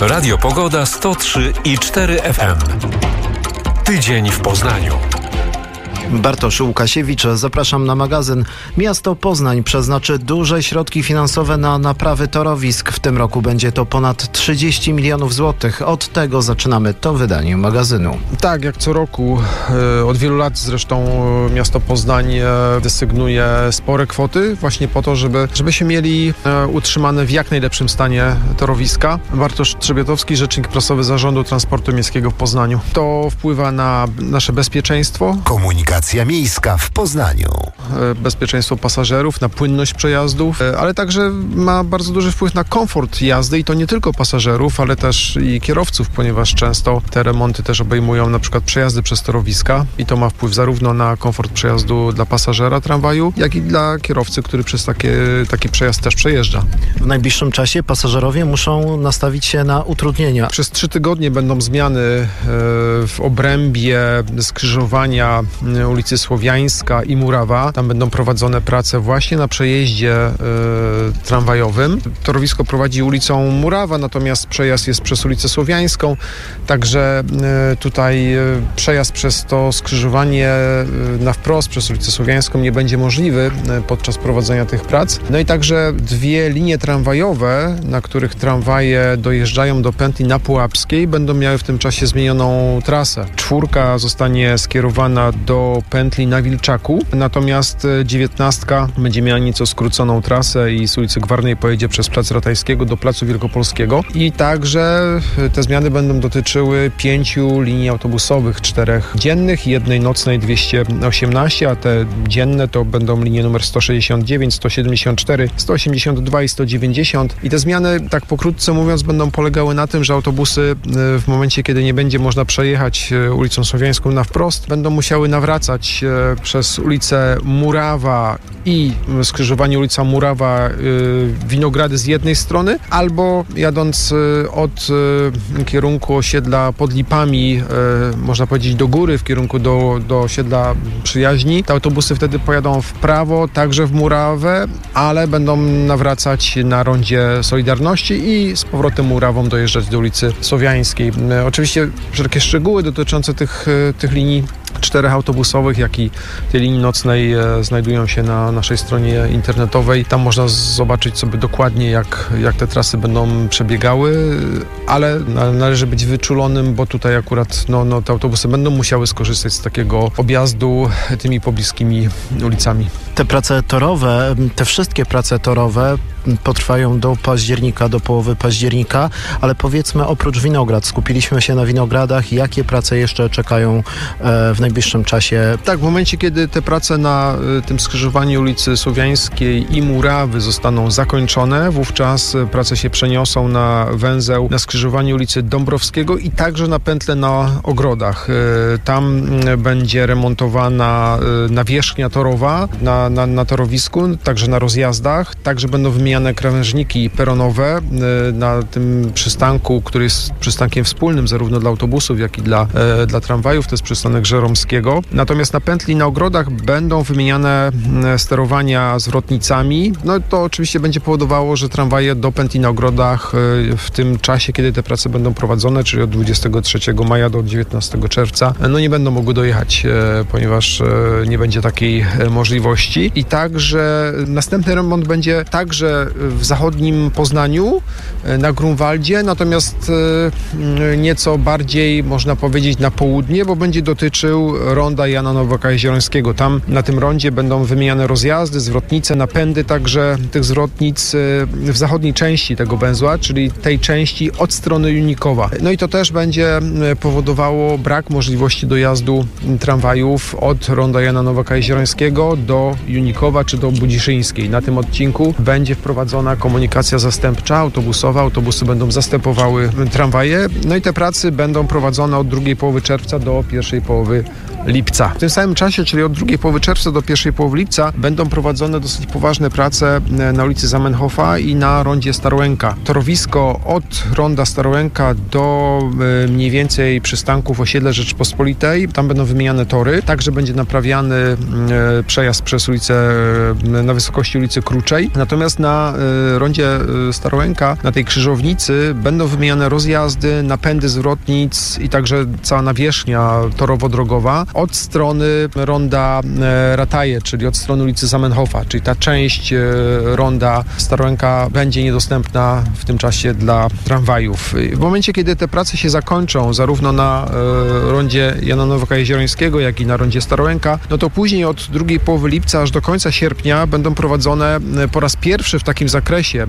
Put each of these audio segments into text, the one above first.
Radio Pogoda 103,4 FM. Tydzień w Poznaniu. Bartosz Łukasiewicz, zapraszam na magazyn. Miasto Poznań przeznaczy duże środki finansowe na naprawy torowisk. W tym roku będzie to ponad 30 milionów złotych. Od tego zaczynamy to wydanie magazynu. Tak, jak co roku, od wielu lat zresztą miasto Poznań desygnuje spore kwoty właśnie po to, żebyśmy mieli utrzymane w jak najlepszym stanie torowiska. Bartosz Trzebiatowski, rzecznik prasowy Zarządu Transportu Miejskiego w Poznaniu. To wpływa na nasze bezpieczeństwo. Komunikacja miejska w Poznaniu. Bezpieczeństwo pasażerów, na płynność przejazdów, ale także ma bardzo duży wpływ na komfort jazdy i to nie tylko pasażerów, ale też i kierowców, ponieważ często te remonty też obejmują na przykład przejazdy przez torowiska i to ma wpływ zarówno na komfort przejazdu dla pasażera tramwaju, jak i dla kierowcy, który przez taki przejazd też przejeżdża. W najbliższym czasie pasażerowie muszą nastawić się na utrudnienia. Przez 3 tygodnie będą zmiany w obrębie skrzyżowania ulicy Słowiańska i Murawa. Tam będą prowadzone prace właśnie na przejeździe tramwajowym. Torowisko prowadzi ulicą Murawa, natomiast przejazd jest przez ulicę Słowiańską. Także tutaj przejazd przez to skrzyżowanie na wprost przez ulicę Słowiańską nie będzie możliwy podczas prowadzenia tych prac. No i także 2 linie tramwajowe, na których tramwaje dojeżdżają do pętli na Pułapskiej, będą miały w tym czasie zmienioną trasę. 4 zostanie skierowana do pętli na Wilczaku, natomiast 19 będzie miała nieco skróconą trasę i z ulicy Gwarnej pojedzie przez Plac Ratajskiego do Placu Wielkopolskiego i także te zmiany będą dotyczyły 5 linii autobusowych, 4 dziennych i 1 nocnej 218, a te dzienne to będą linie numer 169, 174, 182 i 190 i te zmiany, tak pokrótce mówiąc, będą polegały na tym, że autobusy w momencie, kiedy nie będzie można przejechać ulicą Słowiańską na wprost, będą musiały nawracać przez ulicę Murawa i skrzyżowanie ulica Murawa Winogrady z jednej strony, albo jadąc od kierunku osiedla pod Lipami, można powiedzieć do góry, w kierunku do osiedla Przyjaźni. Te autobusy wtedy pojadą w prawo, także w Murawę, ale będą nawracać na rondzie Solidarności i z powrotem Murawą dojeżdżać do ulicy Słowiańskiej. Oczywiście wszelkie szczegóły dotyczące tych linii 4 autobusowych, jak i tej linii nocnej znajdują się na naszej stronie internetowej. Tam można zobaczyć sobie dokładnie, jak te trasy będą przebiegały, ale należy być wyczulonym, bo tutaj akurat te autobusy będą musiały skorzystać z takiego objazdu tymi pobliskimi ulicami. Te prace torowe, te wszystkie prace torowe potrwają do października, do połowy października, ale powiedzmy oprócz Winograd, skupiliśmy się na Winogradach. Jakie prace jeszcze czekają w najbliższym czasie? Tak, w momencie, kiedy te prace na tym skrzyżowaniu ulicy Słowiańskiej i Murawy zostaną zakończone, wówczas prace się przeniosą na węzeł na skrzyżowaniu ulicy Dąbrowskiego i także na pętlę na Ogrodach. Tam będzie remontowana nawierzchnia torowa na torowisku, także na rozjazdach, także będą wymieniane krawężniki peronowe na tym przystanku, który jest przystankiem wspólnym zarówno dla autobusów, jak i dla tramwajów, to jest przystanek Żeromskiego. Natomiast na pętli na Ogrodach będą wymieniane sterowania zwrotnicami. No to oczywiście będzie powodowało, że tramwaje do pętli na Ogrodach w tym czasie, kiedy te prace będą prowadzone, czyli od 23 maja do 19 czerwca, nie będą mogły dojechać, ponieważ nie będzie takiej możliwości. I także następny remont będzie także w zachodnim Poznaniu, na Grunwaldzie, natomiast nieco bardziej, można powiedzieć, na południe, bo będzie dotyczył ronda Jana Nowaka-Jeziorańskiego. Tam na tym rondzie będą wymieniane rozjazdy, zwrotnice, napędy także tych zwrotnic w zachodniej części tego węzła, czyli tej części od strony Junikowa. No i to też będzie powodowało brak możliwości dojazdu tramwajów od ronda Jana Nowaka-Jeziorańskiego do Junikowa czy do Budziszyńskiej. Na tym odcinku będzie wprowadzona komunikacja zastępcza autobusowa. Autobusy będą zastępowały tramwaje. No i te prace będą prowadzone od drugiej połowy czerwca do pierwszej połowy lipca. W tym samym czasie, czyli od drugiej połowy czerwca do pierwszej połowy lipca, będą prowadzone dosyć poważne prace na ulicy Zamenhofa i na rondzie Starołęka. Torowisko od ronda Starołęka do mniej więcej przystanków osiedle Rzeczypospolitej. Tam będą wymieniane tory. Także będzie naprawiany przejazd przez ulicę na wysokości ulicy Kruczej. Natomiast na rondzie Starołęka, na tej krzyżownicy będą wymieniane rozjazdy, napędy zwrotnic i także cała nawierzchnia torowo-drogowa od strony ronda Rataje, czyli od strony ulicy Zamenhofa, czyli ta część ronda Starołęka będzie niedostępna w tym czasie dla tramwajów. W momencie, kiedy te prace się zakończą, zarówno na rondzie Jana Nowaka-Jeziorańskiego, jak i na rondzie Starołęka, no to później od drugiej połowy lipca aż do końca sierpnia będą prowadzone po raz pierwszy w takim zakresie,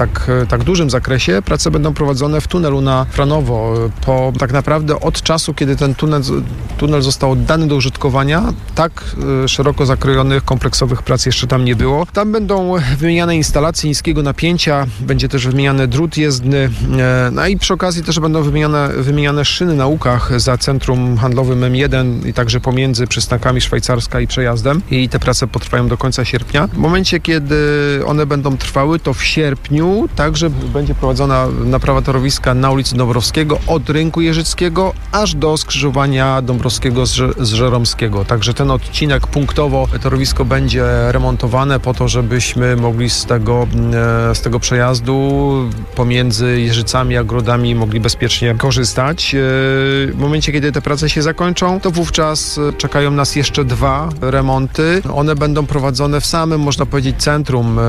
tak dużym zakresie, prace będą prowadzone w tunelu na Franowo. Po tak naprawdę od czasu, kiedy ten tunel został oddany do użytkowania, tak szeroko zakrojonych, kompleksowych prac jeszcze tam nie było. Tam będą wymieniane instalacje niskiego napięcia, będzie też wymieniany drut jezdny, no i przy okazji też będą wymieniane szyny na łukach za centrum handlowym M1 i także pomiędzy przystankami Szwajcarska i Przejazdem. I te prace potrwają do końca sierpnia. W momencie, kiedy one będą trwały, to w sierpniu także będzie prowadzona naprawa torowiska na ulicy Dąbrowskiego od Rynku Jeżyckiego aż do skrzyżowania Dąbrowskiego z Żeromskiego. Także ten odcinek punktowo torowisko będzie remontowane po to, żebyśmy mogli z tego przejazdu pomiędzy Jeżycami a Grodami mogli bezpiecznie korzystać. W momencie, kiedy te prace się zakończą, to wówczas czekają nas jeszcze 2 remonty. One będą prowadzone w samym, można powiedzieć, centrum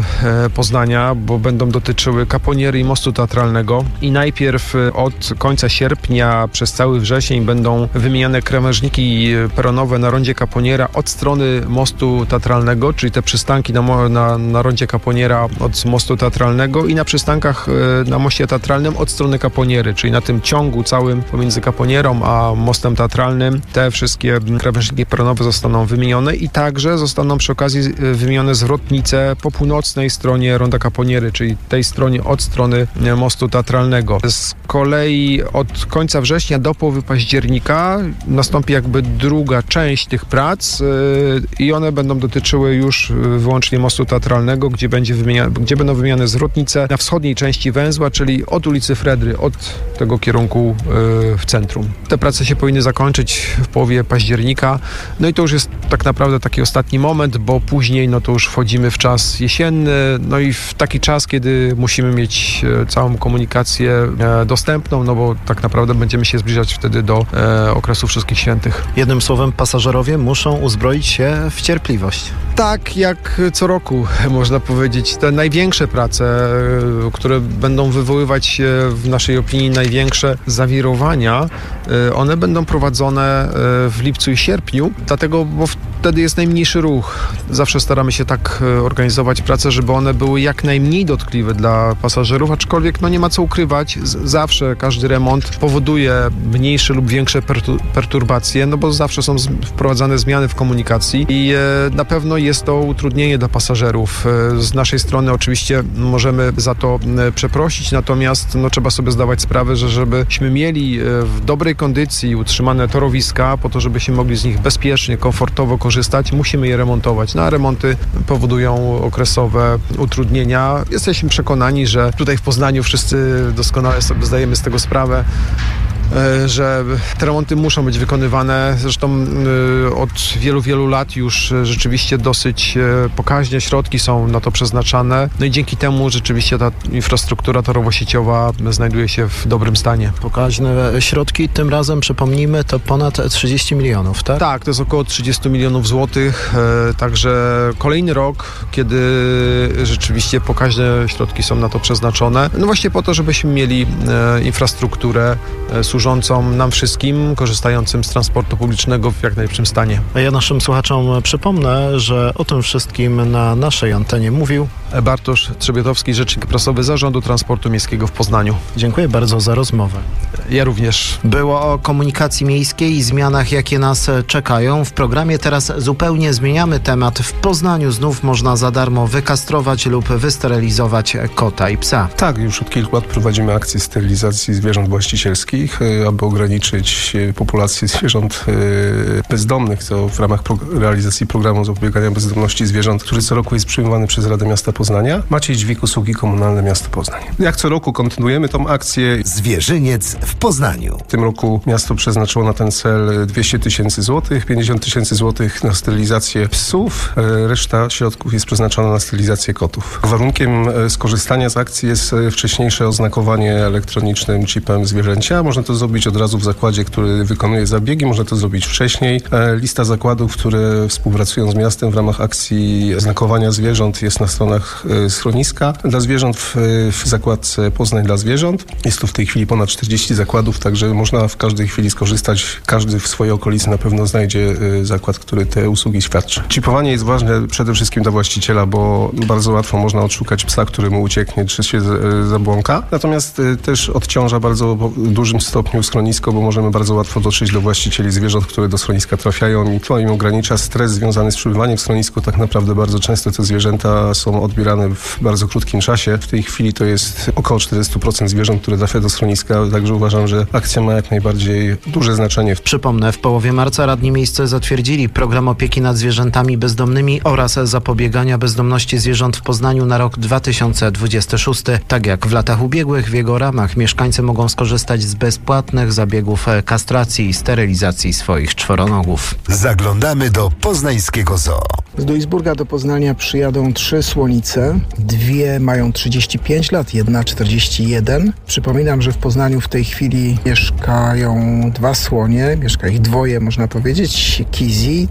Poznania, bo będą dotyczyły Kaponiery i Mostu Teatralnego. I najpierw od końca sierpnia przez cały wrzesień będą wymieniane krawężniki peronowe na rondzie Kaponiera od strony Mostu Teatralnego, czyli te przystanki na rondzie Kaponiera od Mostu Teatralnego i na przystankach na Moście Teatralnym od strony Kaponiery, czyli na tym ciągu całym pomiędzy Kaponierą a Mostem Teatralnym te wszystkie krawężniki peronowe zostaną wymienione i także zostaną przy okazji wymienione zwrotnice po północnej stronie ronda Kaponiery, czyli tej stronie od strony Mostu Teatralnego. Z kolei od końca września do połowy października nastąpi jakby druga część tych prac i one będą dotyczyły już wyłącznie Mostu Teatralnego, gdzie będą wymieniane zwrotnice na wschodniej części węzła, czyli od ulicy Fredry, od tego kierunku w centrum. Te prace się powinny zakończyć w połowie października. No i to już jest tak naprawdę taki ostatni moment, bo później no to już wchodzimy w czas jesienny, no i w taki czas, kiedy musimy mieć całą komunikację dostępną, no bo tak naprawdę będziemy się zbliżać wtedy do okresu Wszystkich Świętych. Jednym słowem, pasażerowie muszą uzbroić się w cierpliwość. Tak jak co roku, można powiedzieć. Te największe prace, które będą wywoływać w naszej opinii największe zawirowania, one będą prowadzone w lipcu i sierpniu, dlatego, bo wtedy jest najmniejszy ruch. Zawsze staramy się tak organizować pracę, żeby one były jak najmniej dotkliwe dla pasażerów, aczkolwiek no nie ma co ukrywać, zawsze każdy remont powoduje mniejsze lub większe perturbacje, no bo zawsze są wprowadzane zmiany w komunikacji i na pewno jest to utrudnienie dla pasażerów. Z naszej strony oczywiście możemy za to przeprosić, natomiast no, trzeba sobie zdawać sprawę, że żebyśmy mieli w dobrej kondycji utrzymane torowiska, po to, żebyśmy mogli z nich bezpiecznie, komfortowo korzystać, musimy je remontować. No a remonty powodują okresowe utrudnienia. Jesteśmy przekonani, że tutaj w Poznaniu wszyscy doskonale sobie zdajemy z tego sprawę, że te remonty muszą być wykonywane. Zresztą od wielu lat już rzeczywiście dosyć pokaźne środki są na to przeznaczane. No i dzięki temu rzeczywiście ta infrastruktura torowo-sieciowa znajduje się w dobrym stanie. Pokaźne środki, tym razem przypomnijmy, to ponad 30 milionów, tak? Tak, to jest około 30 milionów złotych. Także kolejny rok, kiedy rzeczywiście pokaźne środki są na to przeznaczone. No właśnie po to, żebyśmy mieli infrastrukturę służącą nam wszystkim, korzystającym z transportu publicznego w jak najlepszym stanie. A ja naszym słuchaczom przypomnę, że o tym wszystkim na naszej antenie mówił Bartosz Trzebiatowski, rzecznik prasowy Zarządu Transportu Miejskiego w Poznaniu. Dziękuję bardzo za rozmowę. Ja również. Było o komunikacji miejskiej i zmianach, jakie nas czekają. W programie teraz zupełnie zmieniamy temat. W Poznaniu znów można za darmo wykastrować lub wysterylizować kota i psa. Tak, już od kilku lat prowadzimy akcję sterylizacji zwierząt właścicielskich. aby ograniczyć populację zwierząt bezdomnych, co w ramach realizacji programu zapobiegania bezdomności zwierząt, który co roku jest przyjmowany przez Radę Miasta Poznania. Maciej Dźwig, Usługi Komunalne Miasto Poznań. Jak co roku kontynuujemy tą akcję. Zwierzyniec w Poznaniu. W tym roku miasto przeznaczyło na ten cel 200 000 złotych, 50 000 złotych na sterylizację psów, reszta środków jest przeznaczona na sterylizację kotów. Warunkiem skorzystania z akcji jest wcześniejsze oznakowanie elektronicznym chipem zwierzęcia. Można to zrobić od razu w zakładzie, który wykonuje zabiegi, można to zrobić wcześniej. Lista zakładów, które współpracują z miastem w ramach akcji znakowania zwierząt jest na stronach schroniska dla zwierząt w zakładce Poznań dla zwierząt. Jest tu w tej chwili ponad 40 zakładów, także można w każdej chwili skorzystać. Każdy w swojej okolicy na pewno znajdzie zakład, który te usługi świadczy. Chipowanie jest ważne przede wszystkim dla właściciela, bo bardzo łatwo można odszukać psa, który mu ucieknie, czy się zabłąka. Natomiast też odciąża bardzo w dużym stopniu schronisko, bo możemy bardzo łatwo dotrzeć do właścicieli zwierząt, które do schroniska trafiają i to im ogranicza stres związany z przebywaniem w schronisku. Tak naprawdę bardzo często te zwierzęta są odbierane w bardzo krótkim czasie. W tej chwili to jest około 40% zwierząt, które trafia do schroniska, także uważam, że akcja ma jak najbardziej duże znaczenie. Przypomnę, w połowie marca radni miejsce zatwierdzili program opieki nad zwierzętami bezdomnymi oraz zapobiegania bezdomności zwierząt w Poznaniu na rok 2026. Tak jak w latach ubiegłych, w jego ramach mieszkańcy mogą skorzystać z bezpłatnych zabiegów kastracji i sterylizacji swoich czworonogów. Zaglądamy do poznańskiego zoo. Z Duisburga do Poznania przyjadą 3 słonice. 2 mają 35 lat, 1 41. Przypominam, że w Poznaniu w tej chwili mieszkają 2 słonie. Mieszka ich 2, można powiedzieć. Kizi,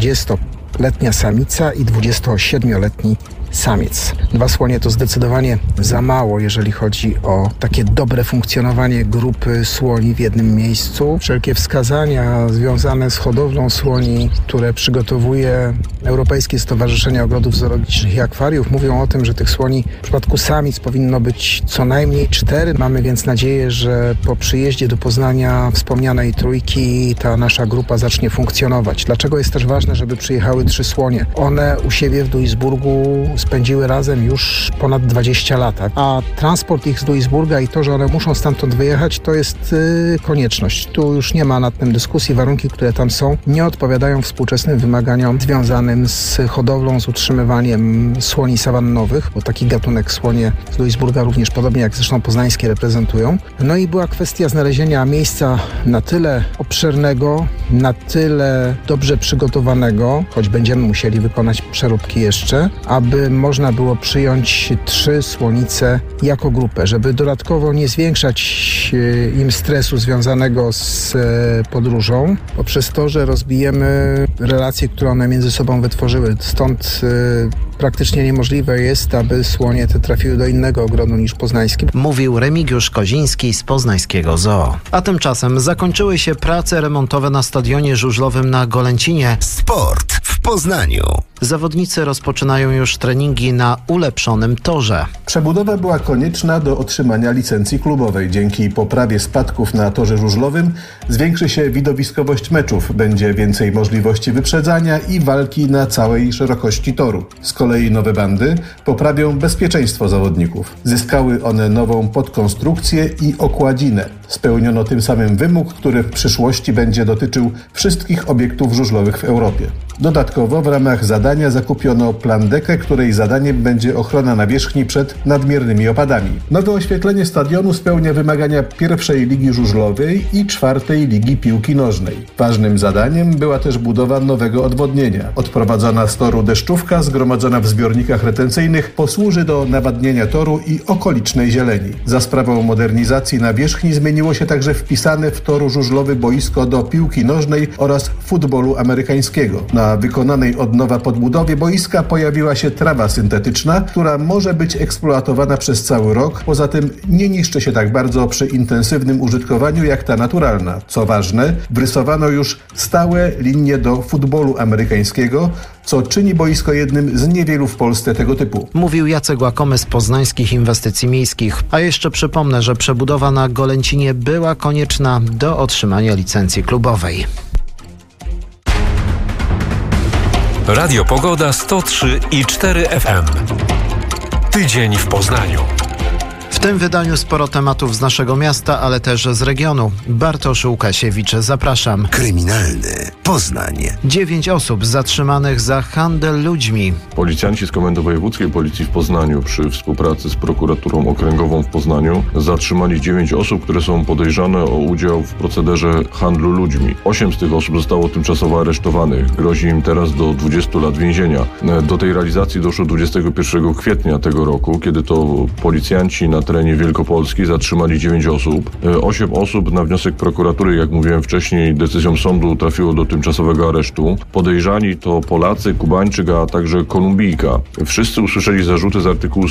40-letnia samica i 27-letni samiec. 2 słonie to zdecydowanie za mało, jeżeli chodzi o takie dobre funkcjonowanie grupy słoni w jednym miejscu. Wszelkie wskazania związane z hodowlą słoni, które przygotowuje Europejskie Stowarzyszenie Ogrodów Zoologicznych i Akwariów, mówią o tym, że tych słoni w przypadku samic powinno być co najmniej 4. Mamy więc nadzieję, że po przyjeździe do Poznania wspomnianej trójki ta nasza grupa zacznie funkcjonować. Dlaczego jest też ważne, żeby przyjechały 3 słonie? One u siebie w Duisburgu spędziły razem już ponad 20 lat, a transport ich z Duisburga i to, że one muszą stamtąd wyjechać, to jest konieczność. Tu już nie ma nad tym dyskusji. Warunki, które tam są, nie odpowiadają współczesnym wymaganiom związanym z hodowlą, z utrzymywaniem słoni sawannowych, bo taki gatunek słonie z Duisburga również, podobnie jak zresztą poznańskie, reprezentują. No i była kwestia znalezienia miejsca na tyle obszernego, na tyle dobrze przygotowanego, choć będziemy musieli wykonać przeróbki jeszcze, aby można było przyjąć 3 słonice jako grupę, żeby dodatkowo nie zwiększać im stresu związanego z podróżą, poprzez to, że rozbijemy relacje, które one między sobą wytworzyły. Stąd praktycznie niemożliwe jest, aby słonie te trafiły do innego ogrodu niż poznański. Mówił Remigiusz Koziński z poznańskiego zoo. A tymczasem zakończyły się prace remontowe na stadionie żużlowym na Golęcinie. Sport w Poznaniu. Zawodnicy rozpoczynają już treningi na ulepszonym torze. Przebudowa była konieczna do otrzymania licencji klubowej. Dzięki poprawie spadków na torze żużlowym zwiększy się widowiskowość meczów. Będzie więcej możliwości wyprzedzania i walki na całej szerokości toru. Z kolei nowe bandy poprawią bezpieczeństwo zawodników. Zyskały one nową podkonstrukcję i okładzinę. Spełniono tym samym wymóg, który w przyszłości będzie dotyczył wszystkich obiektów żużlowych w Europie. Dodatkowo w ramach zadania zakupiono plandekę, której zadaniem będzie ochrona nawierzchni przed nadmiernymi opadami. Nowe oświetlenie stadionu spełnia wymagania 1. Ligi Żużlowej i 4. Ligi Piłki Nożnej. Ważnym zadaniem była też budowa nowego odwodnienia. Odprowadzona z toru deszczówka zgromadzona w zbiornikach retencyjnych posłuży do nawadnienia toru i okolicznej zieleni. Za sprawą modernizacji nawierzchni zmieniło się także wpisane w toru żużlowy boisko do piłki nożnej oraz futbolu amerykańskiego. Na wykonanej od nowa podbudowie boiska pojawiła się trawa syntetyczna, która może być eksploatowana przez cały rok. Poza tym nie niszczy się tak bardzo przy intensywnym użytkowaniu jak ta naturalna. Co ważne, wrysowano już stałe linie do futbolu amerykańskiego, co czyni boisko jednym z niewielu w Polsce tego typu. Mówił Jacek Łakomy z Poznańskich Inwestycji Miejskich. A jeszcze przypomnę, że przebudowa na Golęcinie była konieczna do otrzymania licencji klubowej. Radio Pogoda 103,4 FM. Tydzień w Poznaniu. tym wydaniu sporo tematów z naszego miasta, ale też z regionu. Bartosz Łukasiewicz, zapraszam. Kryminalny Poznań. 9 osób zatrzymanych za handel ludźmi. Policjanci z Komendy Wojewódzkiej Policji w Poznaniu przy współpracy z prokuraturą okręgową w Poznaniu zatrzymali 9 osób, które są podejrzane o udział w procederze handlu ludźmi. 8 z tych osób zostało tymczasowo aresztowanych. Grozi im teraz do 20 lat więzienia. Do tej realizacji doszło 21 kwietnia tego roku, kiedy to policjanci na terenie Wielkopolski zatrzymali 9 osób. 8 osób na wniosek prokuratury, jak mówiłem wcześniej, decyzją sądu trafiło do tymczasowego aresztu. Podejrzani to Polacy, Kubańczyk, a także Kolumbijka. Wszyscy usłyszeli zarzuty z artykułu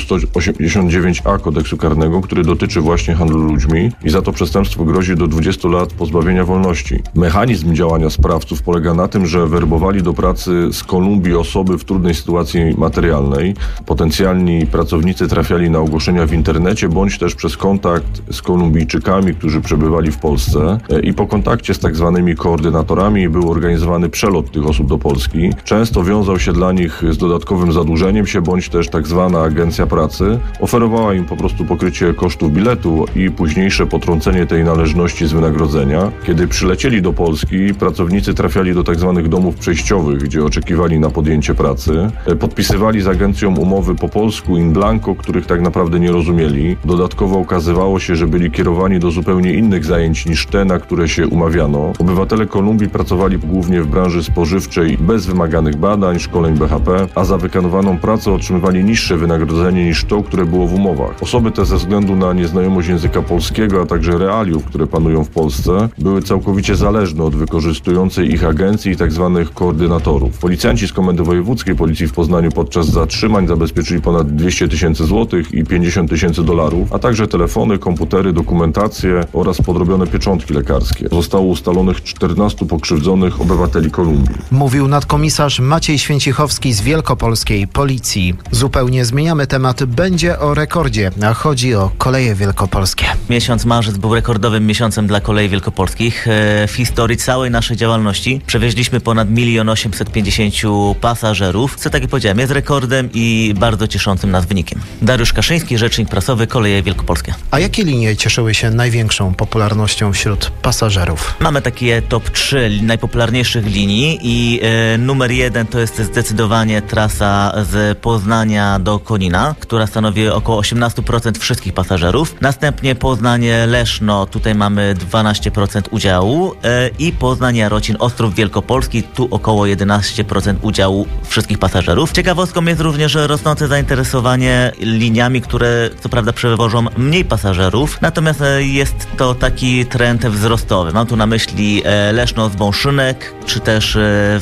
189a Kodeksu Karnego, który dotyczy właśnie handlu ludźmi i za to przestępstwo grozi do 20 lat pozbawienia wolności. Mechanizm działania sprawców polega na tym, że werbowali do pracy z Kolumbii osoby w trudnej sytuacji materialnej. Potencjalni pracownicy trafiali na ogłoszenia w internecie bądź też przez kontakt z Kolumbijczykami, którzy przebywali w Polsce i po kontakcie z tak zwanymi koordynatorami był organizowany przelot tych osób do Polski. Często wiązał się dla nich z dodatkowym zadłużeniem się bądź też tak zwana agencja pracy. Oferowała im po prostu pokrycie kosztów biletu i późniejsze potrącenie tej należności z wynagrodzenia. Kiedy przylecieli do Polski, pracownicy trafiali do tak zwanych domów przejściowych, gdzie oczekiwali na podjęcie pracy. Podpisywali z agencją umowy po polsku in blanco, których tak naprawdę nie rozumieli. Dodatkowo okazywało się, że byli kierowani do zupełnie innych zajęć niż te, na które się umawiano. Obywatele Kolumbii pracowali głównie w branży spożywczej bez wymaganych badań, szkoleń BHP, a za wykonywaną pracę otrzymywali niższe wynagrodzenie niż to, które było w umowach. Osoby te ze względu na nieznajomość języka polskiego, a także realiów, które panują w Polsce, były całkowicie zależne od wykorzystującej ich agencji i tak zwanych koordynatorów. Policjanci z Komendy Wojewódzkiej Policji w Poznaniu podczas zatrzymań zabezpieczyli ponad 200 tysięcy złotych i 50 tysięcy dolarów, a także telefony, komputery, dokumentację oraz podrobione pieczątki lekarskie. Zostało ustalonych 14 pokrzywdzonych obywateli Kolumbii. Mówił nadkomisarz Maciej Święcichowski z Wielkopolskiej Policji. Zupełnie zmieniamy temat. Będzie o rekordzie, a chodzi o Koleje Wielkopolskie. Miesiąc marzec był rekordowym miesiącem dla Kolei Wielkopolskich. W historii całej naszej działalności przewieźliśmy ponad 1 850 000 pasażerów, co tak jak powiedziałem jest rekordem i bardzo cieszącym nas wynikiem. Dariusz Kaszyński, rzecznik prasowy Koleje Wielkopolskie. A jakie linie cieszyły się największą popularnością wśród pasażerów? Mamy takie top 3 najpopularniejszych linii i numer 1 to jest zdecydowanie trasa z Poznania do Konina, która stanowi około 18% wszystkich pasażerów. Następnie Poznań-Leszno, tutaj mamy 12% udziału i Poznań-Jarocin-Ostrów Wielkopolski, tu około 11% udziału wszystkich pasażerów. Ciekawostką jest również rosnące zainteresowanie liniami, które co prawda przewożą mniej pasażerów, natomiast jest to taki trend wzrostowy. Mam tu na myśli Leszno-Zbąszynek, czy też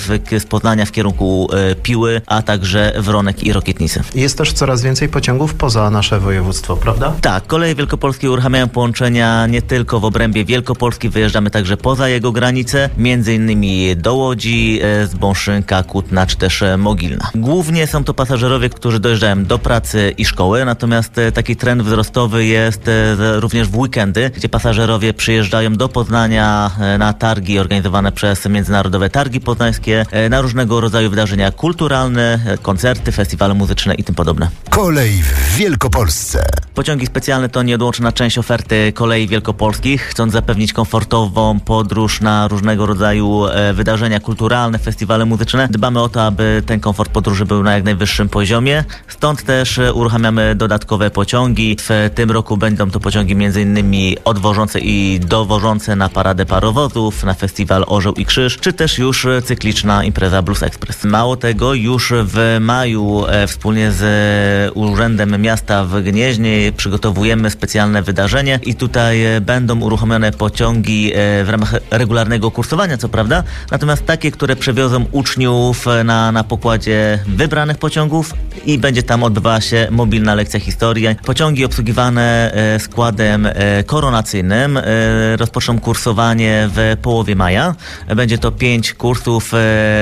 z Poznania w kierunku Piły, a także Wronek i Rokietnicy. Jest też coraz więcej pociągów poza nasze województwo, prawda? Tak, Koleje Wielkopolskie uruchamiają połączenia nie tylko w obrębie Wielkopolski, wyjeżdżamy także poza jego granice, między innymi do Łodzi, Zbąszynka, Kutna czy też Mogilna. Głównie są to pasażerowie, którzy dojeżdżają do pracy i szkoły, natomiast taki trend wzrostowy jest również w weekendy, gdzie pasażerowie przyjeżdżają do Poznania na targi organizowane przez Międzynarodowe Targi Poznańskie, na różnego rodzaju wydarzenia kulturalne, koncerty, festiwale muzyczne i tym podobne. Kolej w Wielkopolsce. Pociągi specjalne to nieodłączna część oferty Kolei Wielkopolskich. Chcąc zapewnić komfortową podróż na różnego rodzaju wydarzenia kulturalne, festiwale muzyczne, dbamy o to, aby ten komfort podróży był na jak najwyższym poziomie. Stąd też uruchamiamy dodatkowe pociągi. W tym roku będą to pociągi m.in. odwożące i dowożące na paradę parowozów, na festiwal Orzeł i Krzyż, czy też już cykliczna impreza Blues Express. Mało tego, już w maju wspólnie z Urzędem Miasta w Gnieźnie przygotowujemy specjalne wydarzenie i tutaj będą uruchomione pociągi w ramach regularnego kursowania, co prawda, natomiast takie, które przewiozą uczniów na pokładzie wybranych pociągów i będzie tam odbywała się mobilna lekcja historii. Pociągi obsługiwane składem koronacyjnym rozpoczną kursowanie w połowie maja. Będzie to 5 kursów,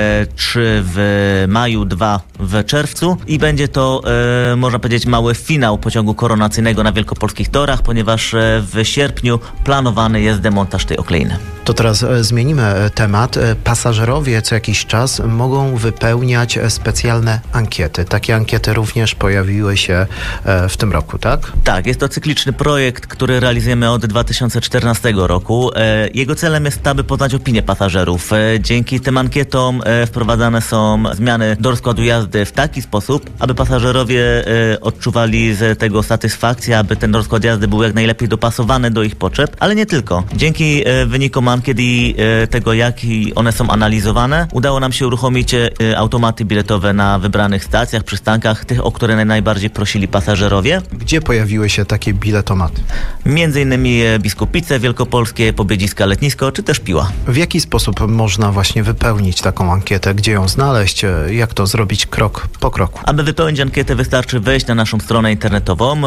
3 w maju, 2 w czerwcu i będzie to, można powiedzieć, mały finał pociągu koronacyjnego, informacyjnego na wielkopolskich torach, ponieważ w sierpniu planowany jest demontaż tej okleiny. To teraz zmienimy temat. Pasażerowie co jakiś czas mogą wypełniać specjalne ankiety. Takie ankiety również pojawiły się w tym roku, tak? Tak, jest to cykliczny projekt, który realizujemy od 2014 roku. Jego celem jest, aby poznać opinię pasażerów. Dzięki tym ankietom wprowadzane są zmiany do rozkładu jazdy w taki sposób, aby pasażerowie odczuwali z tego satysfakcję, aby ten rozkład jazdy był jak najlepiej dopasowany do ich potrzeb, ale nie tylko. Dzięki wynikom ankiet i tego, jak one są analizowane, udało nam się uruchomić automaty biletowe na wybranych stacjach, przystankach, tych, o które najbardziej prosili pasażerowie. Gdzie pojawiły się takie biletomaty? Między innymi Biskupice Wielkopolskie, Pobiedziska Letnisko, czy też Piła. W jaki sposób można właśnie wypełnić taką ankietę? Gdzie ją znaleźć? Jak to zrobić krok po kroku? Aby wypełnić ankietę, wystarczy wejść na naszą stronę internetową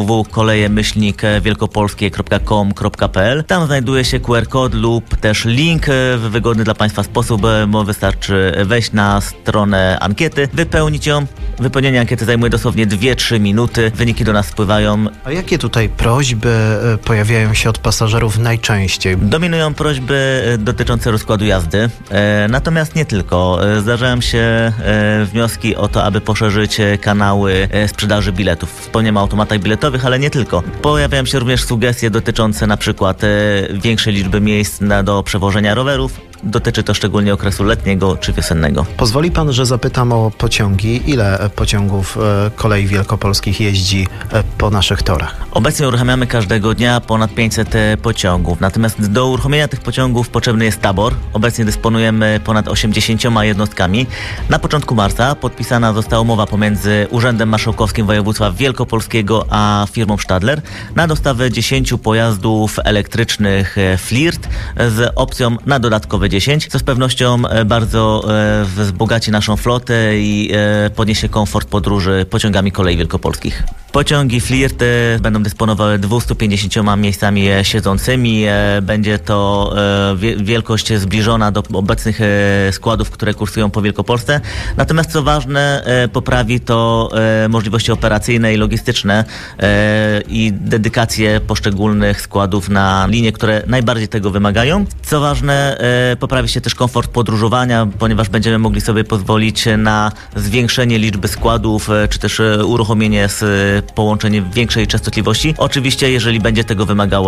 www.kolejemyślnik.wielkopolskie.com.pl. Tam znajduje się QR kod lub też link w wygodny dla Państwa sposób, bo wystarczy wejść na stronę ankiety, wypełnić ją. Wypełnienie ankiety zajmuje dosłownie 2-3 minuty. Wyniki do nas spływają. A jakie tutaj prośby pojawiają się od pasażerów najczęściej? Dominują prośby dotyczące rozkładu jazdy, natomiast nie tylko. Zdarzają się wnioski o to, aby poszerzyć kanały sprzedaży biletów. Wspomniałem o automatach biletowych, ale nie tylko. Pojawiają się również sugestie dotyczące na przykład większej liczby miejsc do przewożenia rowerów. Dotyczy to szczególnie okresu letniego czy wiosennego. Pozwoli pan, że zapytam o pociągi. Ile pociągów Kolei Wielkopolskich jeździ po naszych torach? Obecnie uruchamiamy każdego dnia ponad 500 pociągów. Natomiast do uruchomienia tych pociągów potrzebny jest tabor. Obecnie dysponujemy ponad 80 jednostkami. Na początku marca podpisana została umowa pomiędzy Urzędem Marszałkowskim Województwa Wielkopolskiego a firmą Stadler na dostawę 10 pojazdów elektrycznych Flirt z opcją na dodatkowe 10, co z pewnością bardzo wzbogaci naszą flotę i podniesie komfort podróży pociągami Kolei Wielkopolskich. Pociągi Flirt będą dysponowały 250 miejscami siedzącymi. Będzie to wielkość zbliżona do obecnych składów, które kursują po Wielkopolsce. Natomiast co ważne, poprawi to możliwości operacyjne i logistyczne i dedykację poszczególnych składów na linie, które najbardziej tego wymagają. Co ważne, poprawi się też komfort podróżowania, ponieważ będziemy mogli sobie pozwolić na zwiększenie liczby składów, czy też uruchomienie połączenie większej częstotliwości. Oczywiście, jeżeli będzie tego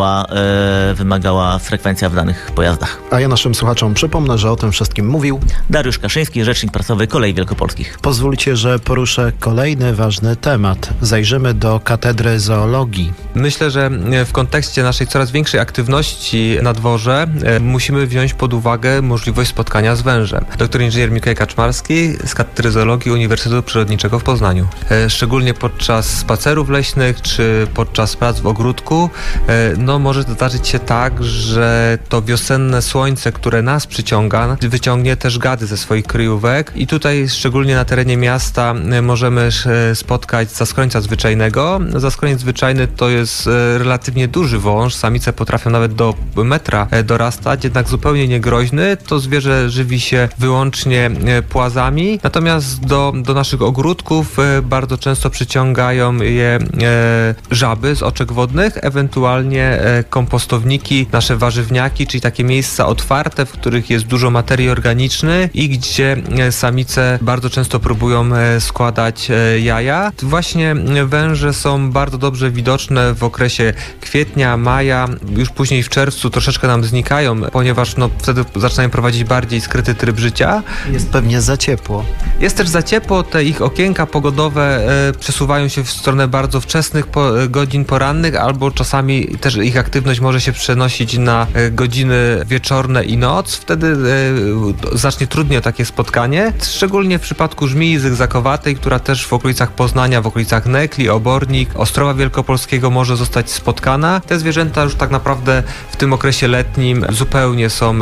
wymagała frekwencja w danych pojazdach. A ja naszym słuchaczom przypomnę, że o tym wszystkim mówił Dariusz Kaszyński, rzecznik prasowy Kolei Wielkopolskich. Pozwólcie, że poruszę kolejny ważny temat. Zajrzymy do Katedry Zoologii. Myślę, że w kontekście naszej coraz większej aktywności na dworze musimy wziąć pod uwagę możliwość spotkania z wężem. Doktor inżynier Mikołaj Kaczmarski z Katedry Zoologii Uniwersytetu Przyrodniczego w Poznaniu. Szczególnie podczas spacerów leśnych czy podczas prac w ogródku, może zdarzyć się tak, że to wiosenne słońce, które nas przyciąga, wyciągnie też gady ze swoich kryjówek i tutaj szczególnie na terenie miasta możemy spotkać zaskrońca zwyczajnego. Zaskrońc zwyczajny to jest relatywnie duży wąż, samice potrafią nawet do metra dorastać, jednak zupełnie niegroźny. To zwierzę żywi się wyłącznie płazami, natomiast do naszych ogródków bardzo często przyciągają je żaby z oczek wodnych, ewentualnie kompostowniki, nasze warzywniaki, czyli takie miejsca otwarte, w których jest dużo materii organicznej i gdzie samice bardzo często próbują składać jaja. Właśnie węże są bardzo dobrze widoczne w okresie kwietnia, maja, już później w czerwcu troszeczkę nam znikają, ponieważ wtedy zaczynają prowadzić bardziej skryty tryb życia. Jest pewnie za ciepło. Jest też za ciepło, te ich okienka pogodowe przesuwają się w stronę bardzo wczesnych godzin porannych, albo czasami też ich aktywność może się przenosić na godziny wieczorne i noc. Wtedy zacznie trudniej o takie spotkanie, szczególnie w przypadku żmii zygzakowatej, która też w okolicach Poznania, w okolicach Nekli, Obornik, Ostrowa Wielkopolskiego może zostać spotkana. Te zwierzęta już tak naprawdę w tym okresie letnim zupełnie są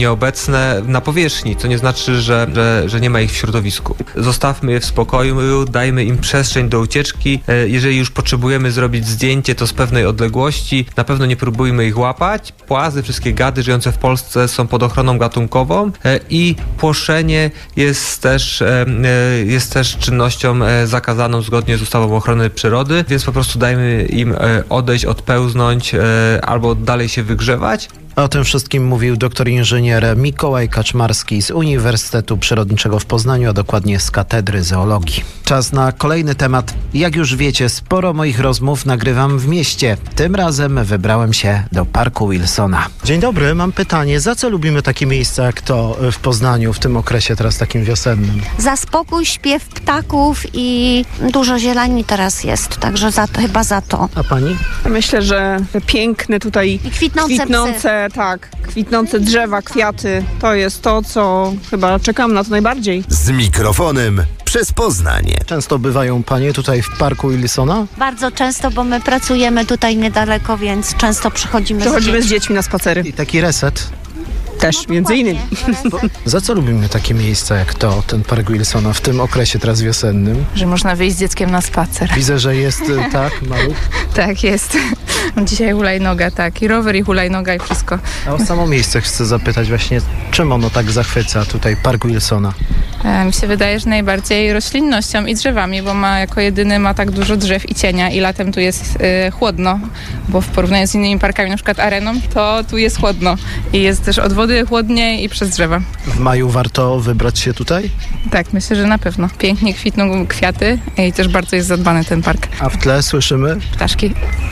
nieobecne na powierzchni, co nie znaczy, że nie ma ich w środowisku. Zostawmy je w spokoju, dajmy im przestrzeń do ucieczki. Jeżeli już potrzebujemy zrobić zdjęcie, to z pewnej odległości. Na pewno nie próbujmy ich łapać. Płazy, wszystkie gady żyjące w Polsce są pod ochroną gatunkową i płoszenie jest też czynnością zakazaną zgodnie z ustawą ochrony przyrody, więc po prostu dajmy im odejść, odpełznąć albo dalej się wygrzewać. O tym wszystkim mówił doktor inżynier Mikołaj Kaczmarski z Uniwersytetu Przyrodniczego w Poznaniu, a dokładnie z Katedry Zoologii. Czas na kolejny temat. Jak już wiecie, sporo moich rozmów nagrywam w mieście. Tym razem wybrałem się do Parku Wilsona. Dzień dobry, mam pytanie. Za co lubimy takie miejsca jak to w Poznaniu w tym okresie teraz takim wiosennym? Za spokój, śpiew ptaków i dużo zieleni teraz jest, także chyba za to. A pani? Myślę, że piękne tutaj I kwitnące drzewa, kwiaty, to jest to, co chyba czekam na to najbardziej. Z mikrofonem przez Poznań. Często bywają panie tutaj w Parku Wilsona? Bardzo często, bo my pracujemy tutaj niedaleko, więc często przychodzimy z dziećmi na spacery. I taki reset. Też, między innymi. Za co lubimy takie miejsca jak to, ten Park Wilsona w tym okresie teraz wiosennym? Że można wyjść z dzieckiem na spacer. Widzę, że jest maluch. Tak, jest. Dzisiaj hulajnoga, tak. I rower, i hulajnoga, i wszystko. A o samo miejsce chcę zapytać właśnie, czym ono tak zachwyca tutaj, Park Wilsona? Mi się wydaje, że najbardziej roślinnością i drzewami, bo jako jedyny ma tak dużo drzew i cienia i latem tu jest chłodno, bo w porównaniu z innymi parkami, na przykład Areną, to tu jest chłodno i jest też od wody chłodniej i przez drzewa. W maju warto wybrać się tutaj? Tak, myślę, że na pewno. Pięknie kwitną kwiaty i też bardzo jest zadbany ten park. A w tle słyszymy? Ptaszki.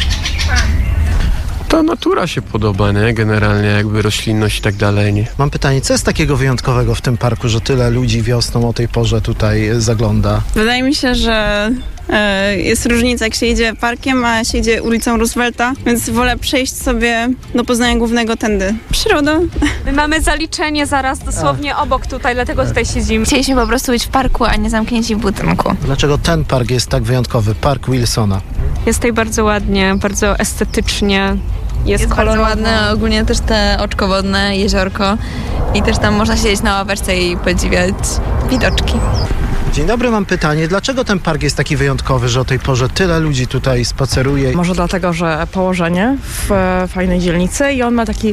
Ta natura się podoba, nie? Generalnie jakby roślinność i tak dalej, nie? Mam pytanie, co jest takiego wyjątkowego w tym parku, że tyle ludzi wiosną o tej porze tutaj zagląda? Wydaje mi się, że jest różnica, jak się jedzie parkiem, a się jedzie ulicą Roosevelta, więc wolę przejść sobie do Poznania Głównego tędy. Przyroda. My mamy zaliczenie zaraz dosłownie obok tutaj, dlatego tutaj siedzimy. Chcieliśmy po prostu być w parku, a nie zamknięci w budynku. Dlaczego ten park jest tak wyjątkowy, Park Wilsona? Jest tutaj bardzo ładnie, bardzo estetycznie. Jest bardzo ładne, ogólnie też te oczko wodne, jeziorko i też tam można siedzieć na ławeczce i podziwiać widoczki. Dzień dobry, mam pytanie. Dlaczego ten park jest taki wyjątkowy, że o tej porze tyle ludzi tutaj spaceruje? Może dlatego, że położenie w fajnej dzielnicy i on ma taki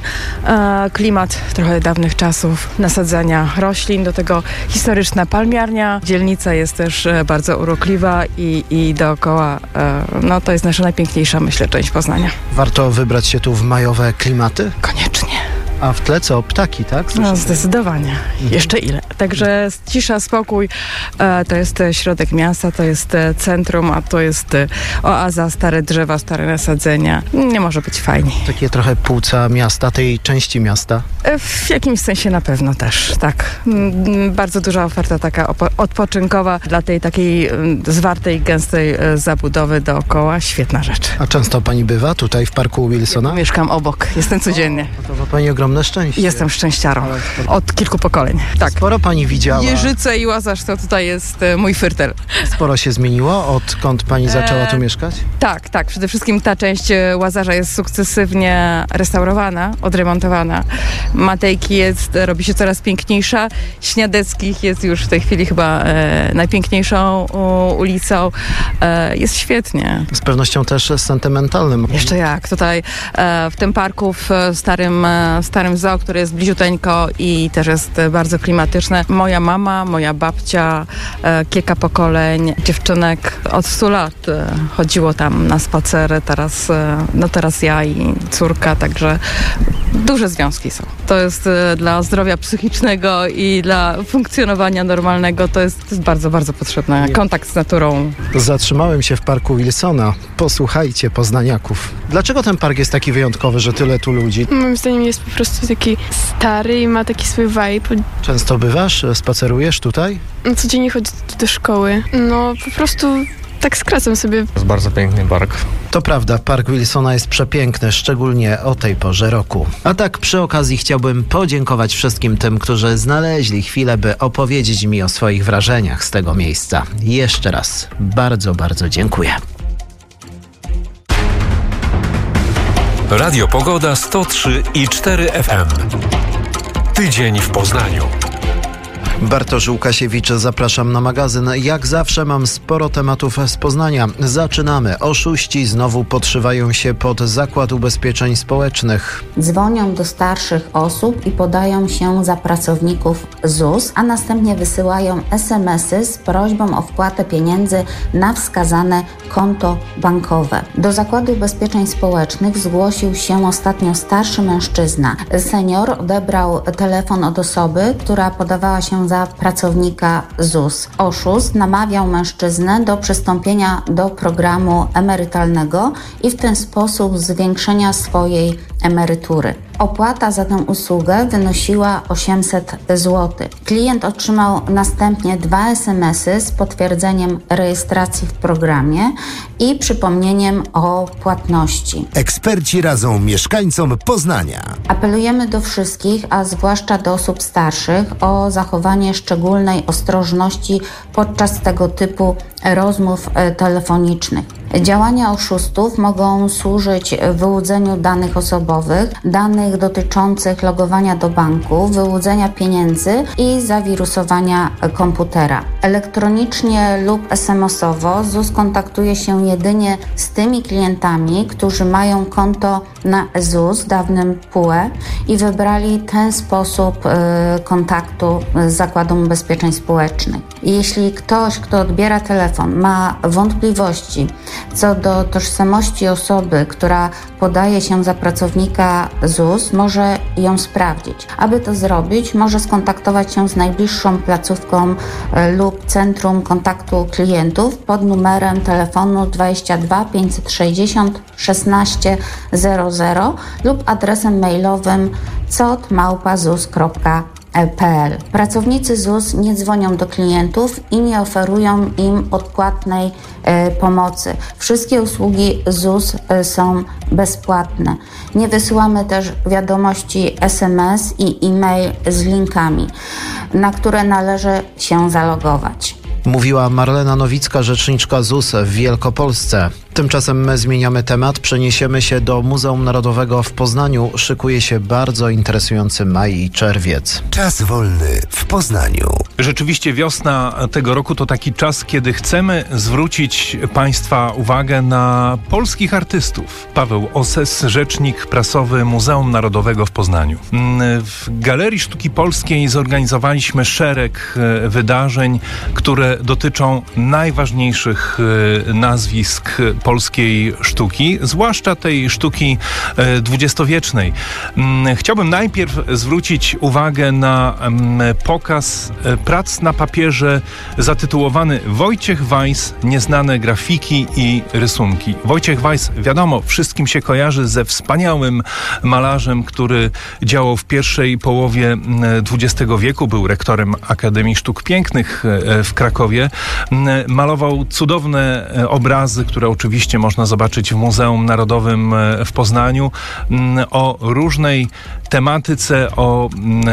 klimat trochę dawnych czasów, nasadzenia roślin, do tego historyczna palmiarnia. Dzielnica jest też bardzo urokliwa i dookoła, to jest nasza najpiękniejsza, myślę, część Poznania. Warto wybrać się tu w majowe klimaty? Koniecznie. A w tle co? Ptaki, tak? No, zdecydowanie. Jeszcze ile. Także cisza, spokój. To jest środek miasta, to jest centrum, a to jest oaza, stare drzewa, stare nasadzenia. Nie może być fajniej. Takie trochę płuca miasta, tej części miasta? W jakimś sensie na pewno też, tak. Bardzo duża oferta taka odpoczynkowa dla tej takiej zwartej, gęstej zabudowy dookoła. Świetna rzecz. A często pani bywa tutaj w Parku Wilsona? Ja mieszkam obok, jestem codziennie. To ma pani ogromne szczęście. Jestem szczęściarą. Od kilku pokoleń. Tak. Sporo pani widziała. Jeżyce i Łazarz to tutaj jest mój fyrtel. Sporo się zmieniło, odkąd pani zaczęła tu mieszkać? Tak. Przede wszystkim ta część Łazarza jest sukcesywnie restaurowana, odremontowana. Matejki robi się coraz piękniejsza. Śniadeckich jest już w tej chwili chyba najpiękniejszą ulicą. Jest świetnie. Z pewnością też sentymentalnym. Jeszcze jak. Tutaj w tym parku, w starym zoo, który jest bliziuteńko i też jest bardzo klimatyczne. Moja mama, moja babcia, kilka pokoleń dziewczynek od 100 lat chodziło tam na spacery. Teraz ja i córka, także duże związki są. To jest dla zdrowia psychicznego i dla funkcjonowania normalnego, to jest bardzo, bardzo potrzebne. Kontakt z naturą. Zatrzymałem się w Parku Wilsona. Posłuchajcie, poznaniaków. Dlaczego ten park jest taki wyjątkowy, że tyle tu ludzi? Moim zdaniem jest po prostu taki stary i ma taki swój vibe. Często bywasz? Spacerujesz tutaj? Codziennie chodzę do szkoły. Po prostu tak skracam sobie. To jest bardzo piękny park. To prawda, Park Wilsona jest przepiękny, szczególnie o tej porze roku. A tak przy okazji chciałbym podziękować wszystkim tym, którzy znaleźli chwilę, by opowiedzieć mi o swoich wrażeniach z tego miejsca. Jeszcze raz bardzo, bardzo dziękuję. Radio Pogoda 103,4 FM. Tydzień w Poznaniu. Bartosz Łukasiewicz, zapraszam na magazyn. Jak zawsze mam sporo tematów z Poznania. Zaczynamy. Oszuści znowu podszywają się pod Zakład Ubezpieczeń Społecznych. Dzwonią do starszych osób i podają się za pracowników ZUS, a następnie wysyłają SMS-y z prośbą o wpłatę pieniędzy na wskazane konto bankowe. Do Zakładu Ubezpieczeń Społecznych zgłosił się ostatnio starszy mężczyzna. Senior odebrał telefon od osoby, która podawała się za pracownika ZUS. Oszust namawiał mężczyznę do przystąpienia do programu emerytalnego i w ten sposób zwiększenia swojej emerytury. Opłata za tę usługę wynosiła 800 zł. Klient otrzymał następnie 2 SMS-y z potwierdzeniem rejestracji w programie i przypomnieniem o płatności. Eksperci radzą mieszkańcom Poznania. Apelujemy do wszystkich, a zwłaszcza do osób starszych, o zachowanie szczególnej ostrożności podczas tego typu rozmów telefonicznych. Działania oszustów mogą służyć wyłudzeniu danych osobowych, danych dotyczących logowania do banku, wyłudzenia pieniędzy i zawirusowania komputera. Elektronicznie lub SMS-owo ZUS kontaktuje się jedynie z tymi klientami, którzy mają konto na ZUS, dawnym PUE, i wybrali ten sposób kontaktu z Zakładem Ubezpieczeń Społecznych. Jeśli ktoś, kto odbiera telefon, ma wątpliwości co do tożsamości osoby, która podaje się za pracownika ZUS, może ją sprawdzić. Aby to zrobić, może skontaktować się z najbliższą placówką lub Centrum Kontaktu Klientów pod numerem telefonu 22 560 16 00 lub adresem mailowym cot@zus.pl. Pracownicy ZUS nie dzwonią do klientów i nie oferują im odpłatnej pomocy. Wszystkie usługi ZUS są bezpłatne. Nie wysyłamy też wiadomości SMS i e-mail z linkami, na które należy się zalogować. Mówiła Marlena Nowicka, rzeczniczka ZUS w Wielkopolsce. Tymczasem my zmieniamy temat, przeniesiemy się do Muzeum Narodowego w Poznaniu. Szykuje się bardzo interesujący maj i czerwiec. Czas wolny w Poznaniu. Rzeczywiście wiosna tego roku to taki czas, kiedy chcemy zwrócić Państwa uwagę na polskich artystów. Paweł Oses, rzecznik prasowy Muzeum Narodowego w Poznaniu. W Galerii Sztuki Polskiej zorganizowaliśmy szereg wydarzeń, które dotyczą najważniejszych nazwisk polskiej sztuki, zwłaszcza tej sztuki dwudziestowiecznej. Chciałbym najpierw zwrócić uwagę na pokaz prac na papierze zatytułowany Wojciech Weiss, nieznane grafiki i rysunki. Wojciech Weiss, wiadomo, wszystkim się kojarzy ze wspaniałym malarzem, który działał w pierwszej połowie XX wieku, był rektorem Akademii Sztuk Pięknych w Krakowie. Malował cudowne obrazy, które oczywiście można zobaczyć w Muzeum Narodowym w Poznaniu, o różnej tematyce, o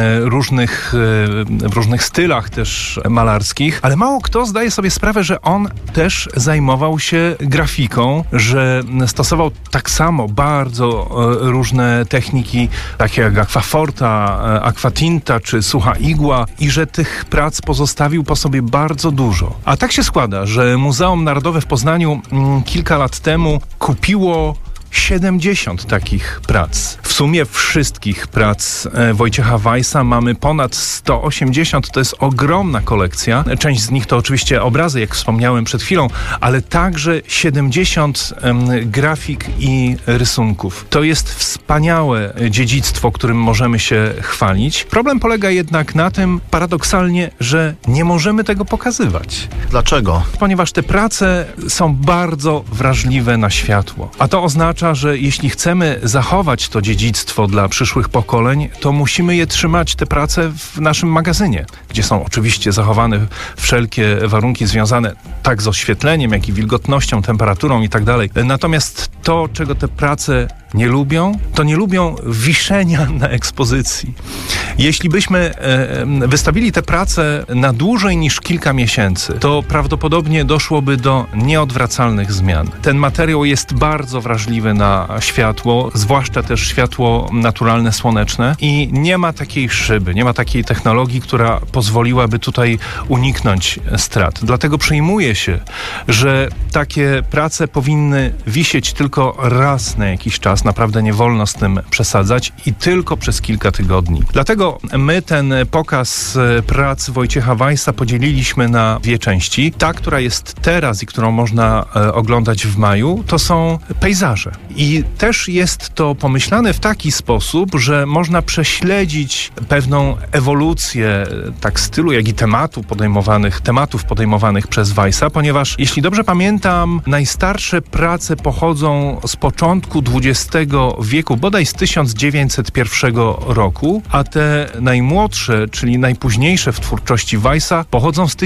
różnych stylach też malarskich, ale mało kto zdaje sobie sprawę, że on też zajmował się grafiką, że stosował tak samo bardzo różne techniki, takie jak aquaforta, aquatinta czy sucha igła, i że tych prac pozostawił po sobie bardzo dużo. A tak się składa, że Muzeum Narodowe w Poznaniu kilka lat temu kupiło 70 takich prac. W sumie wszystkich prac Wojciecha Weissa mamy ponad 180. To jest ogromna kolekcja. Część z nich to oczywiście obrazy, jak wspomniałem przed chwilą, ale także 70 grafik i rysunków. To jest wspaniałe dziedzictwo, którym możemy się chwalić. Problem polega jednak na tym, paradoksalnie, że nie możemy tego pokazywać. Dlaczego? Ponieważ te prace są bardzo wrażliwe na światło. A to oznacza, że jeśli chcemy zachować to dziedzictwo dla przyszłych pokoleń, to musimy je trzymać, te prace, w naszym magazynie, gdzie są oczywiście zachowane wszelkie warunki związane tak z oświetleniem, jak i wilgotnością, temperaturą i tak dalej. Natomiast to, czego te prace nie lubią, to nie lubią wiszenia na ekspozycji. Jeśli byśmy wystawili te prace na dłużej niż kilka miesięcy, to prawdopodobnie doszłoby do nieodwracalnych zmian. Ten materiał jest bardzo wrażliwy na światło, zwłaszcza też światło naturalne, słoneczne i nie ma takiej szyby, nie ma takiej technologii, która pozwoliłaby tutaj uniknąć strat. Dlatego przyjmuje się, że takie prace powinny wisieć tylko raz na jakiś czas, naprawdę nie wolno z tym przesadzać i tylko przez kilka tygodni. Dlatego my ten pokaz prac Wojciecha Weissa podzieliliśmy na dwie części. Ta, która jest teraz i którą można oglądać w maju, to są pejzaże. I też jest to pomyślane w taki sposób, że można prześledzić pewną ewolucję tak stylu, jak i tematów podejmowanych przez Weissa, ponieważ jeśli dobrze pamiętam, najstarsze prace pochodzą z początku XX wieku, bodaj z 1901 roku, a te najmłodsze, czyli najpóźniejsze w twórczości Weissa pochodzą z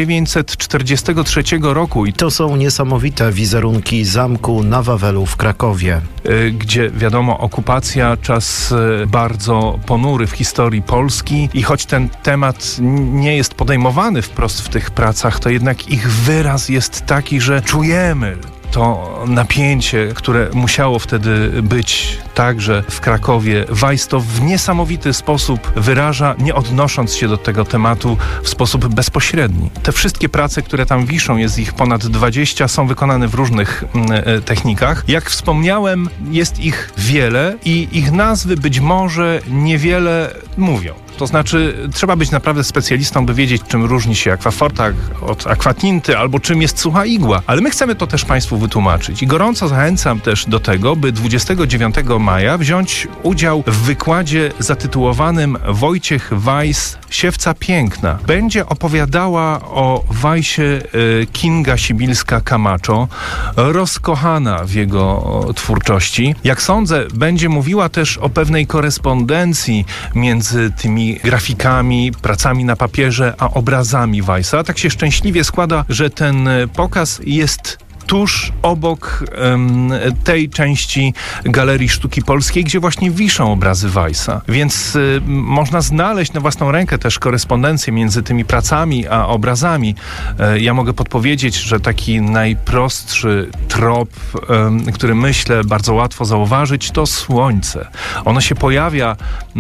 1943 roku. I to są niesamowite wizerunki zamku na Wawelu w Krakowie. Gdzie wiadomo, okupacja, czas bardzo ponury w historii Polski i choć ten temat nie jest podejmowany wprost w tych pracach, to jednak ich wyraz jest taki, że czujemy to napięcie, które musiało wtedy być także w Krakowie. Weiss to w niesamowity sposób wyraża, nie odnosząc się do tego tematu w sposób bezpośredni. Te wszystkie prace, które tam wiszą, jest ich ponad 20, są wykonane w różnych technikach. Jak wspomniałem, jest ich wiele i ich nazwy być może niewiele mówią. To znaczy, trzeba być naprawdę specjalistą, by wiedzieć, czym różni się aquaforta od aquatinty, albo czym jest sucha igła. Ale my chcemy to też Państwu wytłumaczyć. I gorąco zachęcam też do tego, by 29 maja wziąć udział w wykładzie zatytułowanym Wojciech Weiss, Siewca Piękna. Będzie opowiadała o Weissie Kinga Sibilska-Camacho, rozkochana w jego twórczości. Jak sądzę, będzie mówiła też o pewnej korespondencji między tymi grafikami, pracami na papierze, a obrazami Weissa. Tak się szczęśliwie składa, że ten pokaz jest tuż obok tej części Galerii Sztuki Polskiej, gdzie właśnie wiszą obrazy Weissa. Więc można znaleźć na własną rękę też korespondencję między tymi pracami a obrazami. Ja mogę podpowiedzieć, że taki najprostszy trop, który myślę bardzo łatwo zauważyć, to słońce. Ono się pojawia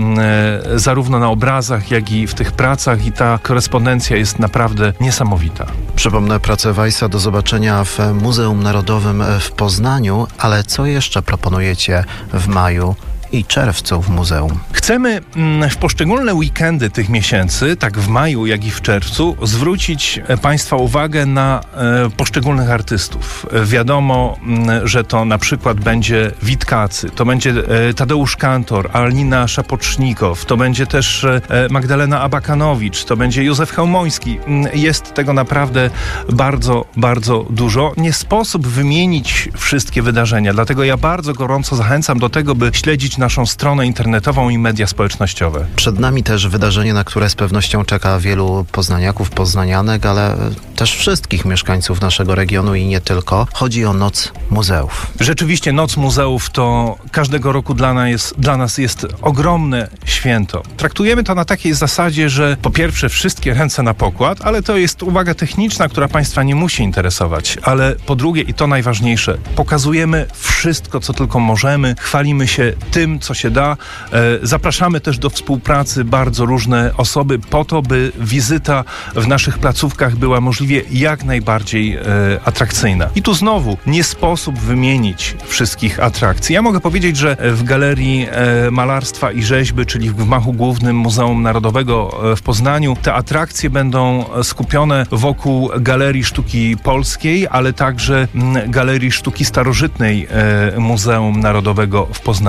zarówno na obrazach, jak i w tych pracach i ta korespondencja jest naprawdę niesamowita. Przypomnę pracę Weissa do zobaczenia w Muzeum Narodowym w Poznaniu, ale co jeszcze proponujecie w maju i czerwcu w muzeum? Chcemy w poszczególne weekendy tych miesięcy, tak w maju, jak i w czerwcu, zwrócić Państwa uwagę na poszczególnych artystów. Wiadomo, że to na przykład będzie Witkacy, to będzie Tadeusz Kantor, Alina Szapocznikow, to będzie też Magdalena Abakanowicz, to będzie Józef Chełmoński. Jest tego naprawdę bardzo, bardzo dużo. Nie sposób wymienić wszystkie wydarzenia, dlatego ja bardzo gorąco zachęcam do tego, by śledzić naszą stronę internetową i media społecznościowe. Przed nami też wydarzenie, na które z pewnością czeka wielu poznaniaków, poznanianek, ale też wszystkich mieszkańców naszego regionu i nie tylko. Chodzi o Noc Muzeów. Rzeczywiście Noc Muzeów to każdego roku dla nas jest ogromne święto. Traktujemy to na takiej zasadzie, że po pierwsze wszystkie ręce na pokład, ale to jest uwaga techniczna, która Państwa nie musi interesować, ale po drugie i to najważniejsze, pokazujemy wszystko, co tylko możemy, chwalimy się tym, co się da. Zapraszamy też do współpracy bardzo różne osoby po to, by wizyta w naszych placówkach była możliwie jak najbardziej atrakcyjna. I tu znowu nie sposób wymienić wszystkich atrakcji. Ja mogę powiedzieć, że w Galerii Malarstwa i Rzeźby, czyli w gmachu głównym Muzeum Narodowego w Poznaniu, te atrakcje będą skupione wokół Galerii Sztuki Polskiej, ale także Galerii Sztuki Starożytnej Muzeum Narodowego w Poznaniu.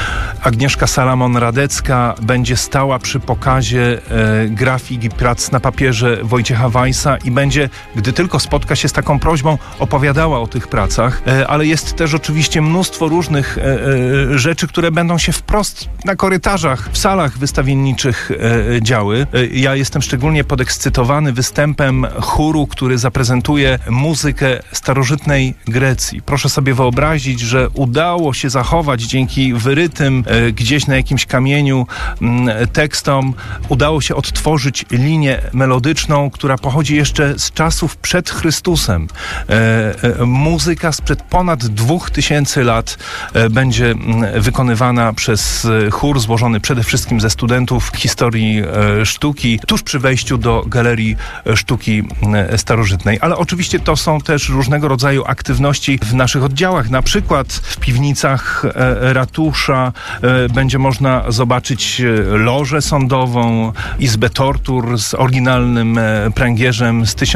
Agnieszka Salamon-Radecka będzie stała przy pokazie grafik i prac na papierze Wojciecha Weissa i będzie, gdy tylko spotka się z taką prośbą, opowiadała o tych pracach, ale jest też oczywiście mnóstwo różnych rzeczy, które będą się wprost na korytarzach, w salach wystawienniczych działy. Ja jestem szczególnie podekscytowany występem chóru, który zaprezentuje muzykę starożytnej Grecji. Proszę sobie wyobrazić, że udało się zachować dzięki wyrytym gdzieś na jakimś kamieniu tekstom, udało się odtworzyć linię melodyczną, która pochodzi jeszcze z czasów przed Chrystusem. Muzyka sprzed ponad 2000 lat będzie wykonywana przez chór złożony przede wszystkim ze studentów historii sztuki, tuż przy wejściu do Galerii Sztuki Starożytnej. Ale oczywiście to są też różnego rodzaju aktywności w naszych oddziałach. Na przykład w piwnicach ratusza będzie można zobaczyć lożę sądową, izbę tortur z oryginalnym pręgierzem z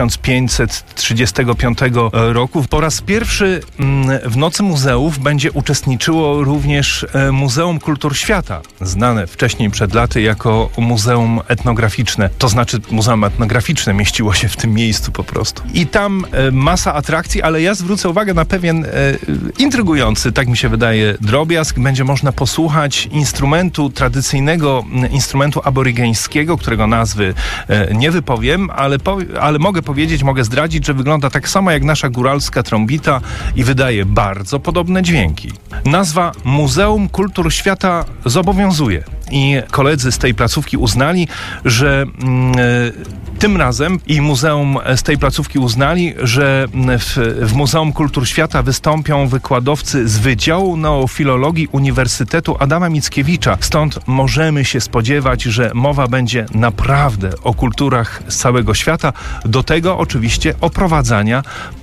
1535 roku. Po raz pierwszy w Nocy Muzeów będzie uczestniczyło również Muzeum Kultur Świata, znane wcześniej przed laty jako Muzeum Etnograficzne. To znaczy Muzeum Etnograficzne mieściło się w tym miejscu po prostu. I tam masa atrakcji, ale ja zwrócę uwagę na pewien intrygujący, tak mi się wydaje, drobiazg. Będzie można posłuchać tradycyjnego instrumentu aborygeńskiego, którego nazwy nie wypowiem, ale mogę zdradzić, że wygląda tak samo jak nasza góralska trąbita i wydaje bardzo podobne dźwięki. Nazwa Muzeum Kultur Świata zobowiązuje i koledzy z tej placówki uznali, że tym razem i muzeum z tej placówki uznali, że w Muzeum Kultur Świata wystąpią wykładowcy z Wydziału Neofilologii Uniwersytetu Adama Mickiewicza. Stąd możemy się spodziewać, że mowa będzie naprawdę o kulturach z całego świata. Do tego oczywiście oprowadzania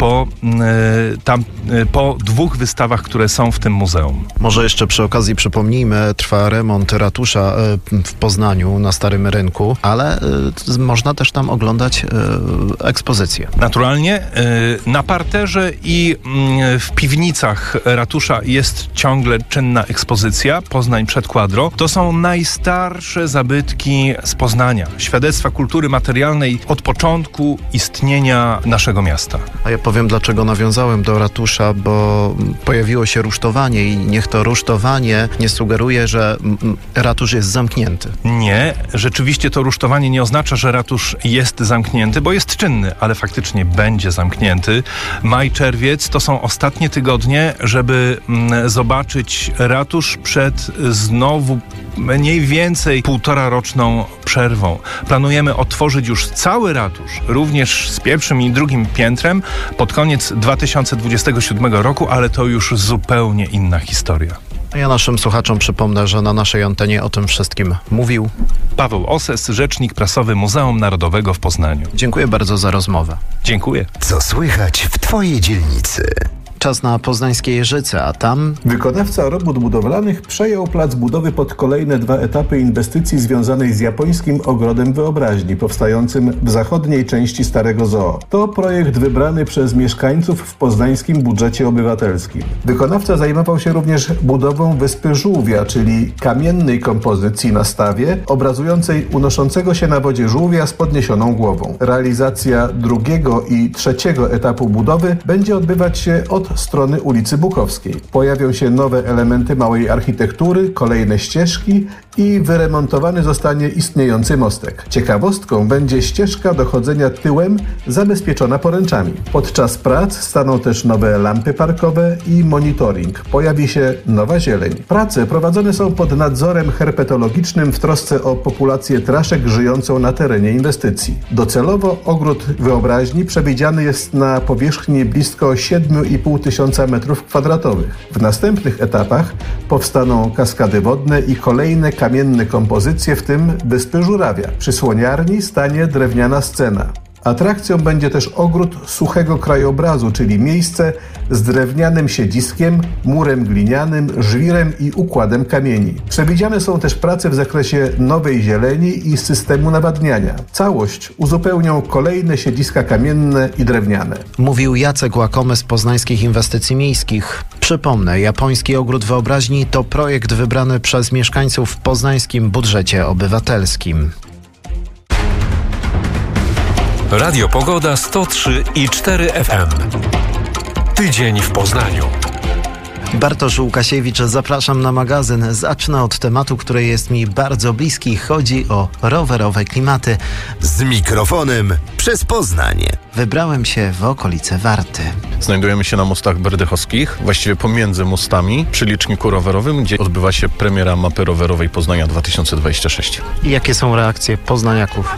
po 2 wystawach, które są w tym muzeum. Może jeszcze przy okazji przypomnijmy, trwa remont ratusza w Poznaniu na Starym Rynku, ale można też tam oglądać ekspozycję. Naturalnie na parterze i w piwnicach ratusza jest ciągle czynna ekspozycja Poznań przed Quadro. To są najstarsze zabytki z Poznania. Świadectwa kultury materialnej od początku istnienia naszego miasta. A ja powiem, dlaczego nawiązałem do ratusza, bo pojawiło się rusztowanie i niech to rusztowanie nie sugeruje, że ratusz jest zamknięty. Nie, rzeczywiście to rusztowanie nie oznacza, że ratusz jest zamknięty, bo jest czynny, ale faktycznie będzie zamknięty. Maj, czerwiec to są ostatnie tygodnie, żeby zobaczyć ratusz przed znowu mniej więcej 1,5-roczną przerwą. Planujemy otworzyć już cały ratusz, również z pierwszym i drugim piętrem pod koniec 2027 roku, ale to już zupełnie inna historia. Ja naszym słuchaczom przypomnę, że na naszej antenie o tym wszystkim mówił Paweł Oses, rzecznik prasowy Muzeum Narodowego w Poznaniu. Dziękuję bardzo za rozmowę. Dziękuję. Co słychać w Twojej dzielnicy? Czas na poznańskie Jeżyce, a tam... Wykonawca robót budowlanych przejął plac budowy pod kolejne 2 etapy inwestycji związanej z japońskim ogrodem wyobraźni powstającym w zachodniej części Starego Zoo. To projekt wybrany przez mieszkańców w poznańskim budżecie obywatelskim. Wykonawca zajmował się również budową Wyspy Żółwia, czyli kamiennej kompozycji na stawie obrazującej unoszącego się na wodzie żółwia z podniesioną głową. Realizacja 2. i 3. etapu budowy będzie odbywać się od strony ulicy Bukowskiej. Pojawią się nowe elementy małej architektury, kolejne ścieżki i wyremontowany zostanie istniejący mostek. Ciekawostką będzie ścieżka do chodzenia tyłem zabezpieczona poręczami. Podczas prac staną też nowe lampy parkowe i monitoring. Pojawi się nowa zieleń. Prace prowadzone są pod nadzorem herpetologicznym w trosce o populację traszek żyjącą na terenie inwestycji. Docelowo ogród wyobraźni przewidziany jest na powierzchni blisko 7,5 tysiąca m2. W następnych etapach powstaną kaskady wodne i kolejne kamienne kompozycje, w tym Wyspy Żurawia. Przy słoniarni stanie drewniana scena. Atrakcją będzie też ogród suchego krajobrazu, czyli miejsce z drewnianym siedziskiem, murem glinianym, żwirem i układem kamieni. Przewidziane są też prace w zakresie nowej zieleni i systemu nawadniania. Całość uzupełnią kolejne siedziska kamienne i drewniane. Mówił Jacek Łakomy z Poznańskich Inwestycji Miejskich. Przypomnę, Japoński Ogród Wyobraźni to projekt wybrany przez mieszkańców w poznańskim budżecie obywatelskim. Radio Pogoda 103,4 FM. Tydzień w Poznaniu. Bartosz Łukasiewicz, zapraszam na magazyn. Zacznę od tematu, który jest mi bardzo bliski. Chodzi o rowerowe klimaty. Z mikrofonem przez Poznań. Wybrałem się w okolice Warty. Znajdujemy się na mostach berdychowskich, właściwie pomiędzy mostami, przy liczniku rowerowym, gdzie odbywa się premiera mapy rowerowej Poznania 2026. I jakie są reakcje poznaniaków?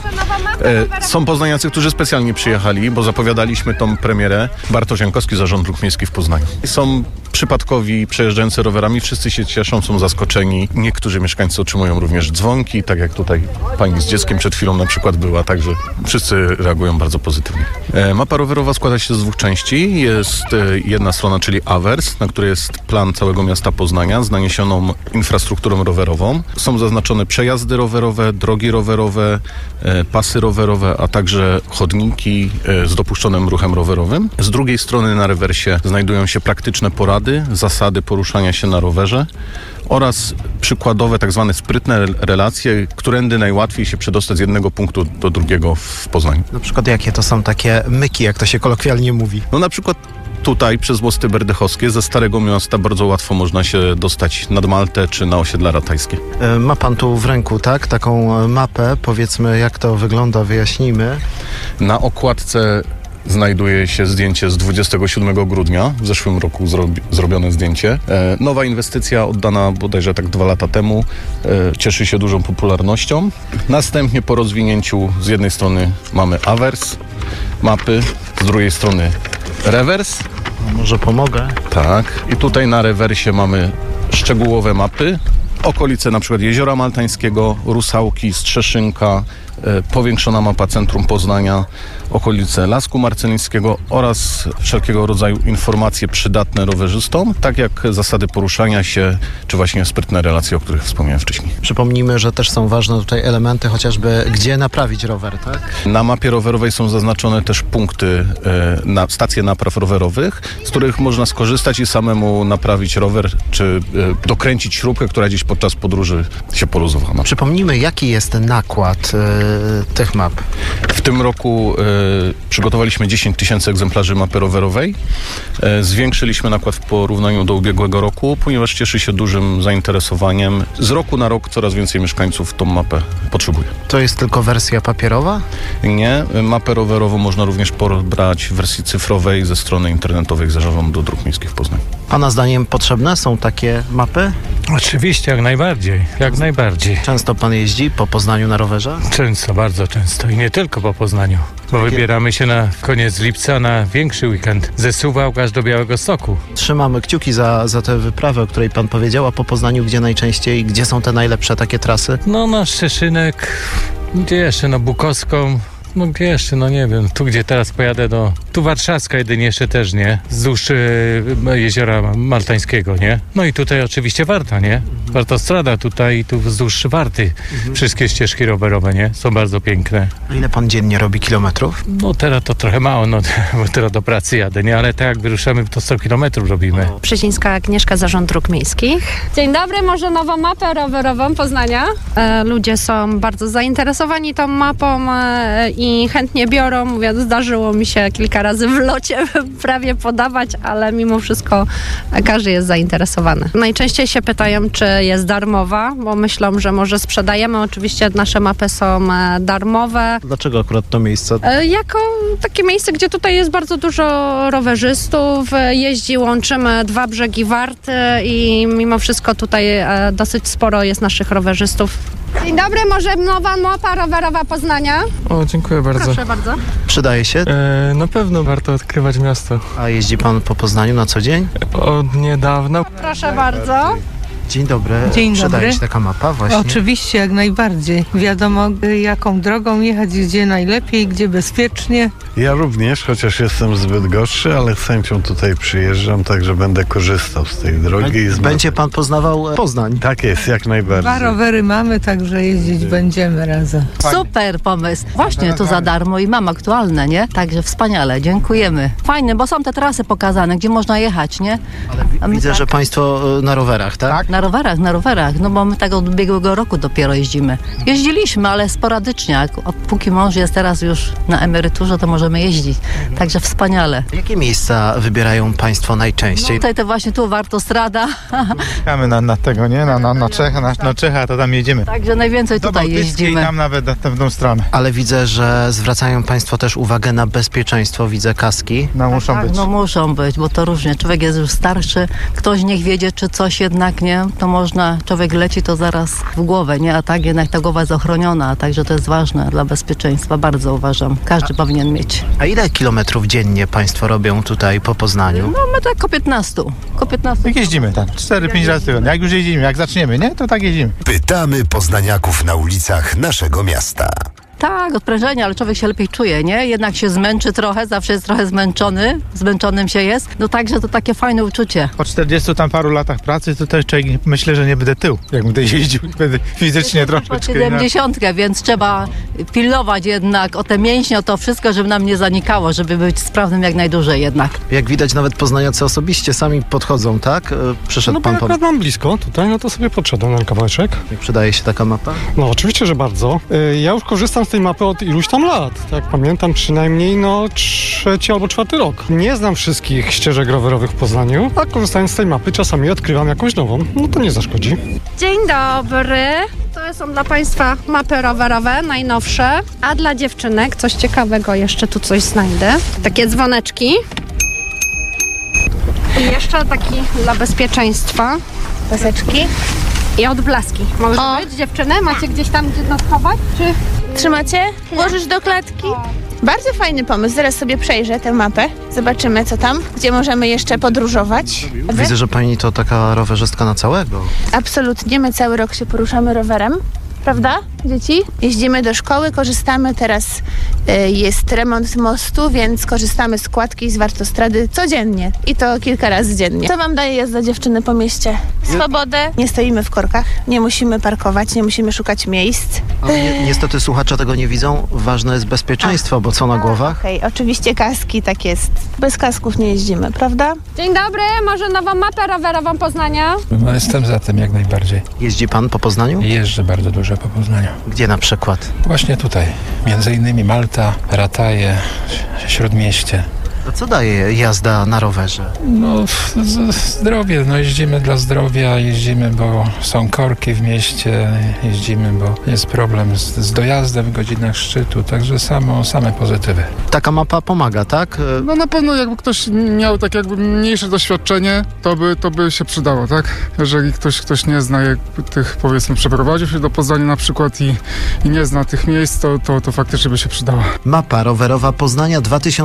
Są poznaniacy, którzy specjalnie przyjechali, bo zapowiadaliśmy tą premierę. Bartosz Jankowski, Zarząd Dróg Miejskich w Poznaniu. Są przypadkowi przejeżdżający rowerami, wszyscy się cieszą, są zaskoczeni. Niektórzy mieszkańcy otrzymują również dzwonki, tak jak tutaj pani z dzieckiem przed chwilą na przykład była, także wszyscy reagują bardzo pozytywnie. Mapa rowerowa składa się z dwóch części. Jest jedna strona, czyli awers, na której jest plan całego miasta Poznania z naniesioną infrastrukturą rowerową. Są zaznaczone przejazdy rowerowe, drogi rowerowe, pasy rowerowe, a także chodniki z dopuszczonym ruchem rowerowym. Z drugiej strony na rewersie znajdują się praktyczne porady, zasady poruszania się na rowerze oraz przykładowe tak zwane sprytne relacje, którędy najłatwiej się przedostać z jednego punktu do drugiego w Poznaniu. Na przykład jakie to są takie myki, jak to się kolokwialnie mówi? No na przykład tutaj przez mosty berdychowskie ze Starego Miasta bardzo łatwo można się dostać nad Maltę czy na osiedla ratajskie. Ma pan tu w ręku, tak? Taką mapę, powiedzmy jak to wygląda, wyjaśnijmy. Na okładce znajduje się zdjęcie z 27 grudnia, w zeszłym roku zrobione zdjęcie. Nowa inwestycja oddana bodajże tak 2 lata temu, cieszy się dużą popularnością. Następnie po rozwinięciu z jednej strony mamy awers, mapy, z drugiej strony rewers. Może pomogę? Tak. I tutaj na rewersie mamy szczegółowe mapy. Okolice na przykład Jeziora Maltańskiego, Rusałki, Strzeszynka, powiększona mapa centrum Poznania, okolice Lasku Marcelińskiego oraz wszelkiego rodzaju informacje przydatne rowerzystom, tak jak zasady poruszania się, czy właśnie sprytne relacje, o których wspomniałem wcześniej. Przypomnijmy, że też są ważne tutaj elementy, chociażby gdzie naprawić rower, tak? Na mapie rowerowej są zaznaczone też punkty, stacje napraw rowerowych, z których można skorzystać i samemu naprawić rower, czy dokręcić śrubkę, która gdzieś podczas podróży się poluzowała. Przypomnijmy, jaki jest nakład tych map. W tym roku przygotowaliśmy 10 000 egzemplarzy mapy rowerowej. Zwiększyliśmy nakład w porównaniu do ubiegłego roku, ponieważ cieszy się dużym zainteresowaniem. Z roku na rok coraz więcej mieszkańców tą mapę potrzebuje. To jest tylko wersja papierowa? Nie. Mapę rowerową można również pobrać w wersji cyfrowej ze strony internetowej Zarządu Dróg Miejskich w Poznaniu. Pana zdaniem potrzebne są takie mapy? Oczywiście, jak najbardziej. Jak najbardziej. Często pan jeździ po Poznaniu na rowerze? Często, bardzo często. I nie tylko po Poznaniu. Bo wybieramy się na koniec lipca na większy weekend ze Suwałk aż do Białegostoku. Trzymamy kciuki za tę wyprawę, o której pan powiedział, a po Poznaniu gdzie najczęściej, gdzie są te najlepsze takie trasy? No na Szczeszynek, gdzie jeszcze, no Bukowską. No gdzie jeszcze, no nie wiem, tu gdzie teraz pojadę, tu Warszawska jedynie jeszcze też, nie? Wzdłuż Jeziora Maltańskiego, nie? No i tutaj oczywiście Warta, nie? Wartostrada tutaj, tu wzdłuż Warty. Wszystkie ścieżki rowerowe, nie? Są bardzo piękne. A ile pan dziennie robi kilometrów? No teraz to trochę mało, no bo teraz do pracy jadę, nie? Ale tak jak wyruszamy, to 100 kilometrów robimy. Brzezińska Agnieszka, Zarząd Dróg Miejskich. Dzień dobry, może nową mapę rowerową Poznania? Ludzie są bardzo zainteresowani tą mapą i chętnie biorą. Mówię, zdarzyło mi się kilka razy w locie prawie podawać, ale mimo wszystko każdy jest zainteresowany. Najczęściej się pytają, czy jest darmowa, bo myślą, że może sprzedajemy. Oczywiście nasze mapy są darmowe. Dlaczego akurat to miejsce? Jako takie miejsce, gdzie tutaj jest bardzo dużo rowerzystów, jeździ, łączymy 2 brzegi Warty i mimo wszystko tutaj dosyć sporo jest naszych rowerzystów. Dzień dobry, może nowa mapa rowerowa Poznania? O, dziękuję bardzo. Proszę bardzo. Przydaje się? Na pewno warto odkrywać miasto. A jeździ pan po Poznaniu na co dzień? Od niedawna. Proszę bardzo. Dzień dobry. Dzień Przydaje dobry. się taka mapa właśnie? Oczywiście, jak najbardziej. Wiadomo, jaką drogą jechać, gdzie najlepiej, gdzie bezpiecznie. Ja również, chociaż jestem zbyt gorszy, ale z chęcią tutaj przyjeżdżam, także będę korzystał z tej drogi. Będzie pan poznawał Poznań? Tak jest, jak najbardziej. 2 rowery mamy, także jeździć będziemy razem. Super pomysł. Właśnie tu za darmo i mam aktualne, nie? Także wspaniale, dziękujemy. Fajne, bo są te trasy pokazane, gdzie można jechać, nie? Widzę, że państwo na rowerach, tak? Na rowerach, no bo my tak od ubiegłego roku dopiero jeździmy. Jeździliśmy, ale sporadycznie, póki mąż jest teraz już na emeryturze, to możemy jeździć. Także wspaniale. Jakie miejsca wybierają państwo najczęściej? Tutaj to właśnie tu Wartostrada. Czekamy na tego, nie? Na Czecha, to tam jedziemy. Także najwięcej tutaj jeździmy. I tam nawet w tą stronę. Ale widzę, że zwracają państwo też uwagę na bezpieczeństwo. Widzę kaski. No muszą być. No muszą być, bo to różnie. Człowiek jest już starszy, ktoś niech wiedzie, czy coś jednak, nie? To można, człowiek leci to zaraz w głowę, nie? A tak jednak ta głowa jest ochroniona, także to jest ważne dla bezpieczeństwa, bardzo uważam. Każdy powinien mieć. A ile kilometrów dziennie państwo robią tutaj po Poznaniu? No my tak około 15. Jak jeździmy tam, 4-5 razy w tygodniu. Jak już jeździmy, jak zaczniemy, nie? To tak jeździmy. Pytamy poznaniaków na ulicach naszego miasta. Tak, odprężenie, ale człowiek się lepiej czuje, nie? Jednak się zmęczy trochę, zawsze jest trochę zmęczonym się jest. No także to takie fajne uczucie. Po 40 tam paru latach pracy, to też człowiek, myślę, że nie będę tył, jak będę jeździł. Będę fizycznie troszeczkę. Po 70, więc trzeba pilnować jednak o te mięśnie, o to wszystko, żeby nam nie zanikało, żeby być sprawnym jak najdłużej jednak. Jak widać, nawet poznaniacy osobiście sami podchodzą, tak? Przyszedł pan akurat mam blisko tutaj, no to sobie podszedłem na kawałeczek. Przydaje się taka mapa? No oczywiście, że bardzo. Ja już korzystam z tej mapy od iluś tam lat. Tak pamiętam, przynajmniej 3. albo 4. rok. Nie znam wszystkich ścieżek rowerowych w Poznaniu, a korzystając z tej mapy czasami odkrywam jakąś nową. No to nie zaszkodzi. Dzień dobry. To są dla państwa mapy rowerowe, najnowsze. A dla dziewczynek coś ciekawego, jeszcze tu coś znajdę. Takie dzwoneczki. I jeszcze taki dla bezpieczeństwa. Paseczki. I odblaski. Może być, dziewczyny? Macie gdzieś tam, gdzie nas chować? Czy... Trzymacie? Włożysz do klatki? Bardzo fajny pomysł. Zaraz sobie przejrzę tę mapę. Zobaczymy, co tam, gdzie możemy jeszcze podróżować. Widzę, że pani to taka rowerzystka na całego. Absolutnie. My cały rok się poruszamy rowerem. Prawda, dzieci? Jeździmy do szkoły, korzystamy teraz, jest remont mostu, więc korzystamy z kładki, z Wartostrady codziennie i to kilka razy dziennie. To wam daje jazda dziewczyny po mieście? Swobodę. Nie stoimy w korkach, nie musimy parkować, nie musimy szukać miejsc. Niestety słuchacze tego nie widzą. Ważne jest bezpieczeństwo, bo co na głowach? Okej, oczywiście kaski, tak jest. Bez kasków nie jeździmy, prawda? Dzień dobry, może nową mapę rowerową Poznania? No jestem za tym jak najbardziej. Jeździ pan po Poznaniu? Jeżdżę bardzo dużo po Poznaniu. Gdzie na przykład? Właśnie tutaj. Między innymi Malta, Rataje, Śródmieście. A co daje jazda na rowerze? No zdrowie, no jeździmy dla zdrowia, jeździmy, bo są korki w mieście, jeździmy, bo jest problem z dojazdem w godzinach szczytu, także same pozytywy. Taka mapa pomaga, tak? No na pewno jakby ktoś miał tak jakby mniejsze doświadczenie, to by się przydało, tak? Jeżeli ktoś nie zna jakby tych, powiedzmy, przeprowadził się do Poznania na przykład i nie zna tych miejsc, to faktycznie by się przydała. Mapa rowerowa Poznania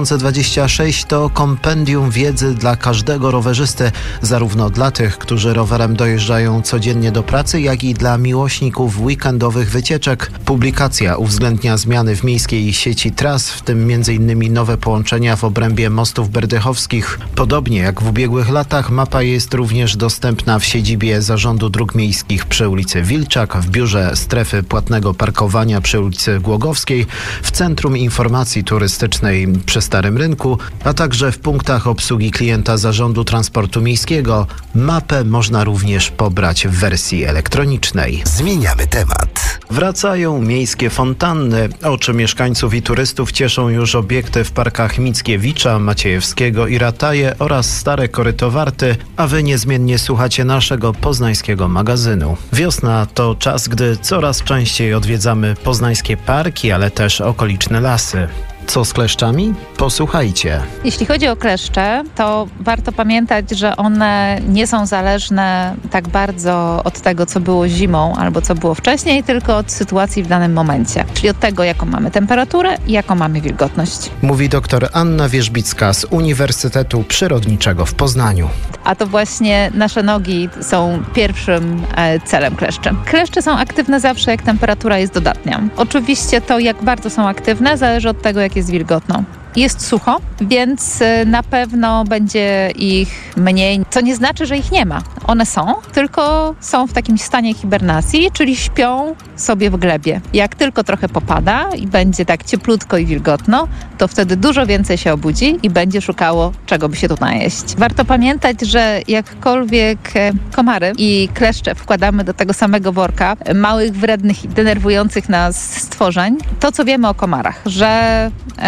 2026 to kompendium wiedzy dla każdego rowerzysty, zarówno dla tych, którzy rowerem dojeżdżają codziennie do pracy, jak i dla miłośników weekendowych wycieczek. Publikacja uwzględnia zmiany w miejskiej sieci tras, w tym m.in. nowe połączenia w obrębie mostów berdychowskich. Podobnie jak w ubiegłych latach, mapa jest również dostępna w siedzibie Zarządu Dróg Miejskich przy ulicy Wilczak, w biurze strefy płatnego parkowania przy ulicy Głogowskiej, w Centrum Informacji Turystycznej przy Starym Rynku, a także w punktach obsługi klienta Zarządu Transportu Miejskiego. Mapę można również pobrać w wersji elektronicznej. Zmieniamy temat. Wracają miejskie fontanny. Oczy mieszkańców i turystów cieszą już obiekty w parkach Mickiewicza, Maciejewskiego i Rataje oraz Stare Koryto Warty, a wy niezmiennie słuchacie naszego poznańskiego magazynu. Wiosna to czas, gdy coraz częściej odwiedzamy poznańskie parki, ale też okoliczne lasy. Co z kleszczami? Posłuchajcie. Jeśli chodzi o kleszcze, to warto pamiętać, że one nie są zależne tak bardzo od tego, co było zimą albo co było wcześniej, tylko od sytuacji w danym momencie. Czyli od tego, jaką mamy temperaturę i jaką mamy wilgotność. Mówi dr Anna Wierzbicka z Uniwersytetu Przyrodniczego w Poznaniu. A to właśnie nasze nogi są pierwszym celem kleszczy. Kleszcze są aktywne zawsze, jak temperatura jest dodatnia. Oczywiście to, jak bardzo są aktywne, zależy od tego, jak jest wilgotno. Jest sucho, więc na pewno będzie ich mniej, co nie znaczy, że ich nie ma. One są, tylko są w takim stanie hibernacji, czyli śpią sobie w glebie. Jak tylko trochę popada i będzie tak cieplutko i wilgotno, to wtedy dużo więcej się obudzi i będzie szukało, czego by się tu najeść. Warto pamiętać, że jakkolwiek komary i kleszcze wkładamy do tego samego worka małych, wrednych i denerwujących nas stworzeń, to co wiemy o komarach, że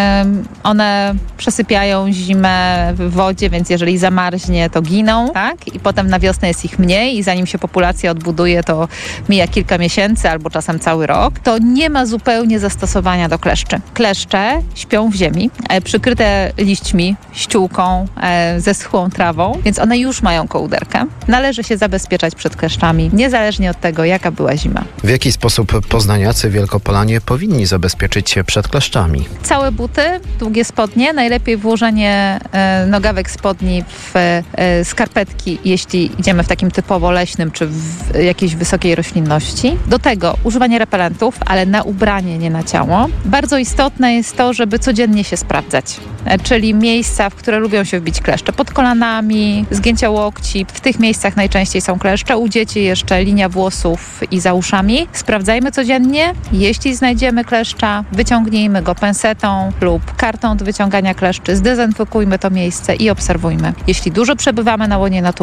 one przesypiają zimę w wodzie, więc jeżeli zamarznie, to giną, tak? I potem na wiosnę jest ich mniej i zanim się populacja odbuduje, to mija kilka miesięcy albo czasem cały rok. To nie ma zupełnie zastosowania do kleszczy. Kleszcze śpią w ziemi, przykryte liśćmi, ściółką, zeschłą trawą, więc one już mają kołderkę. Należy się zabezpieczać przed kleszczami, niezależnie od tego, jaka była zima. W jaki sposób poznaniacy Wielkopolanie powinni zabezpieczyć się przed kleszczami? Całe buty, długie spodnie, najlepiej włożenie nogawek spodni w skarpetki, jeśli idziemy w takim typowo leśnym czy w jakiejś wysokiej roślinności. Do tego używanie repelentów, ale na ubranie, nie na ciało. Bardzo istotne jest to, żeby codziennie się sprawdzać, czyli miejsca, w które lubią się wbić kleszcze. Pod kolanami, zgięcia łokci, w tych miejscach najczęściej są kleszcze. U dzieci jeszcze linia włosów i za uszami. Sprawdzajmy codziennie. Jeśli znajdziemy kleszcza, wyciągnijmy go pensetą lub kartą do wyciągania kleszczy, zdezynfekujmy to miejsce i obserwujmy. Jeśli dużo przebywamy na łonie natury,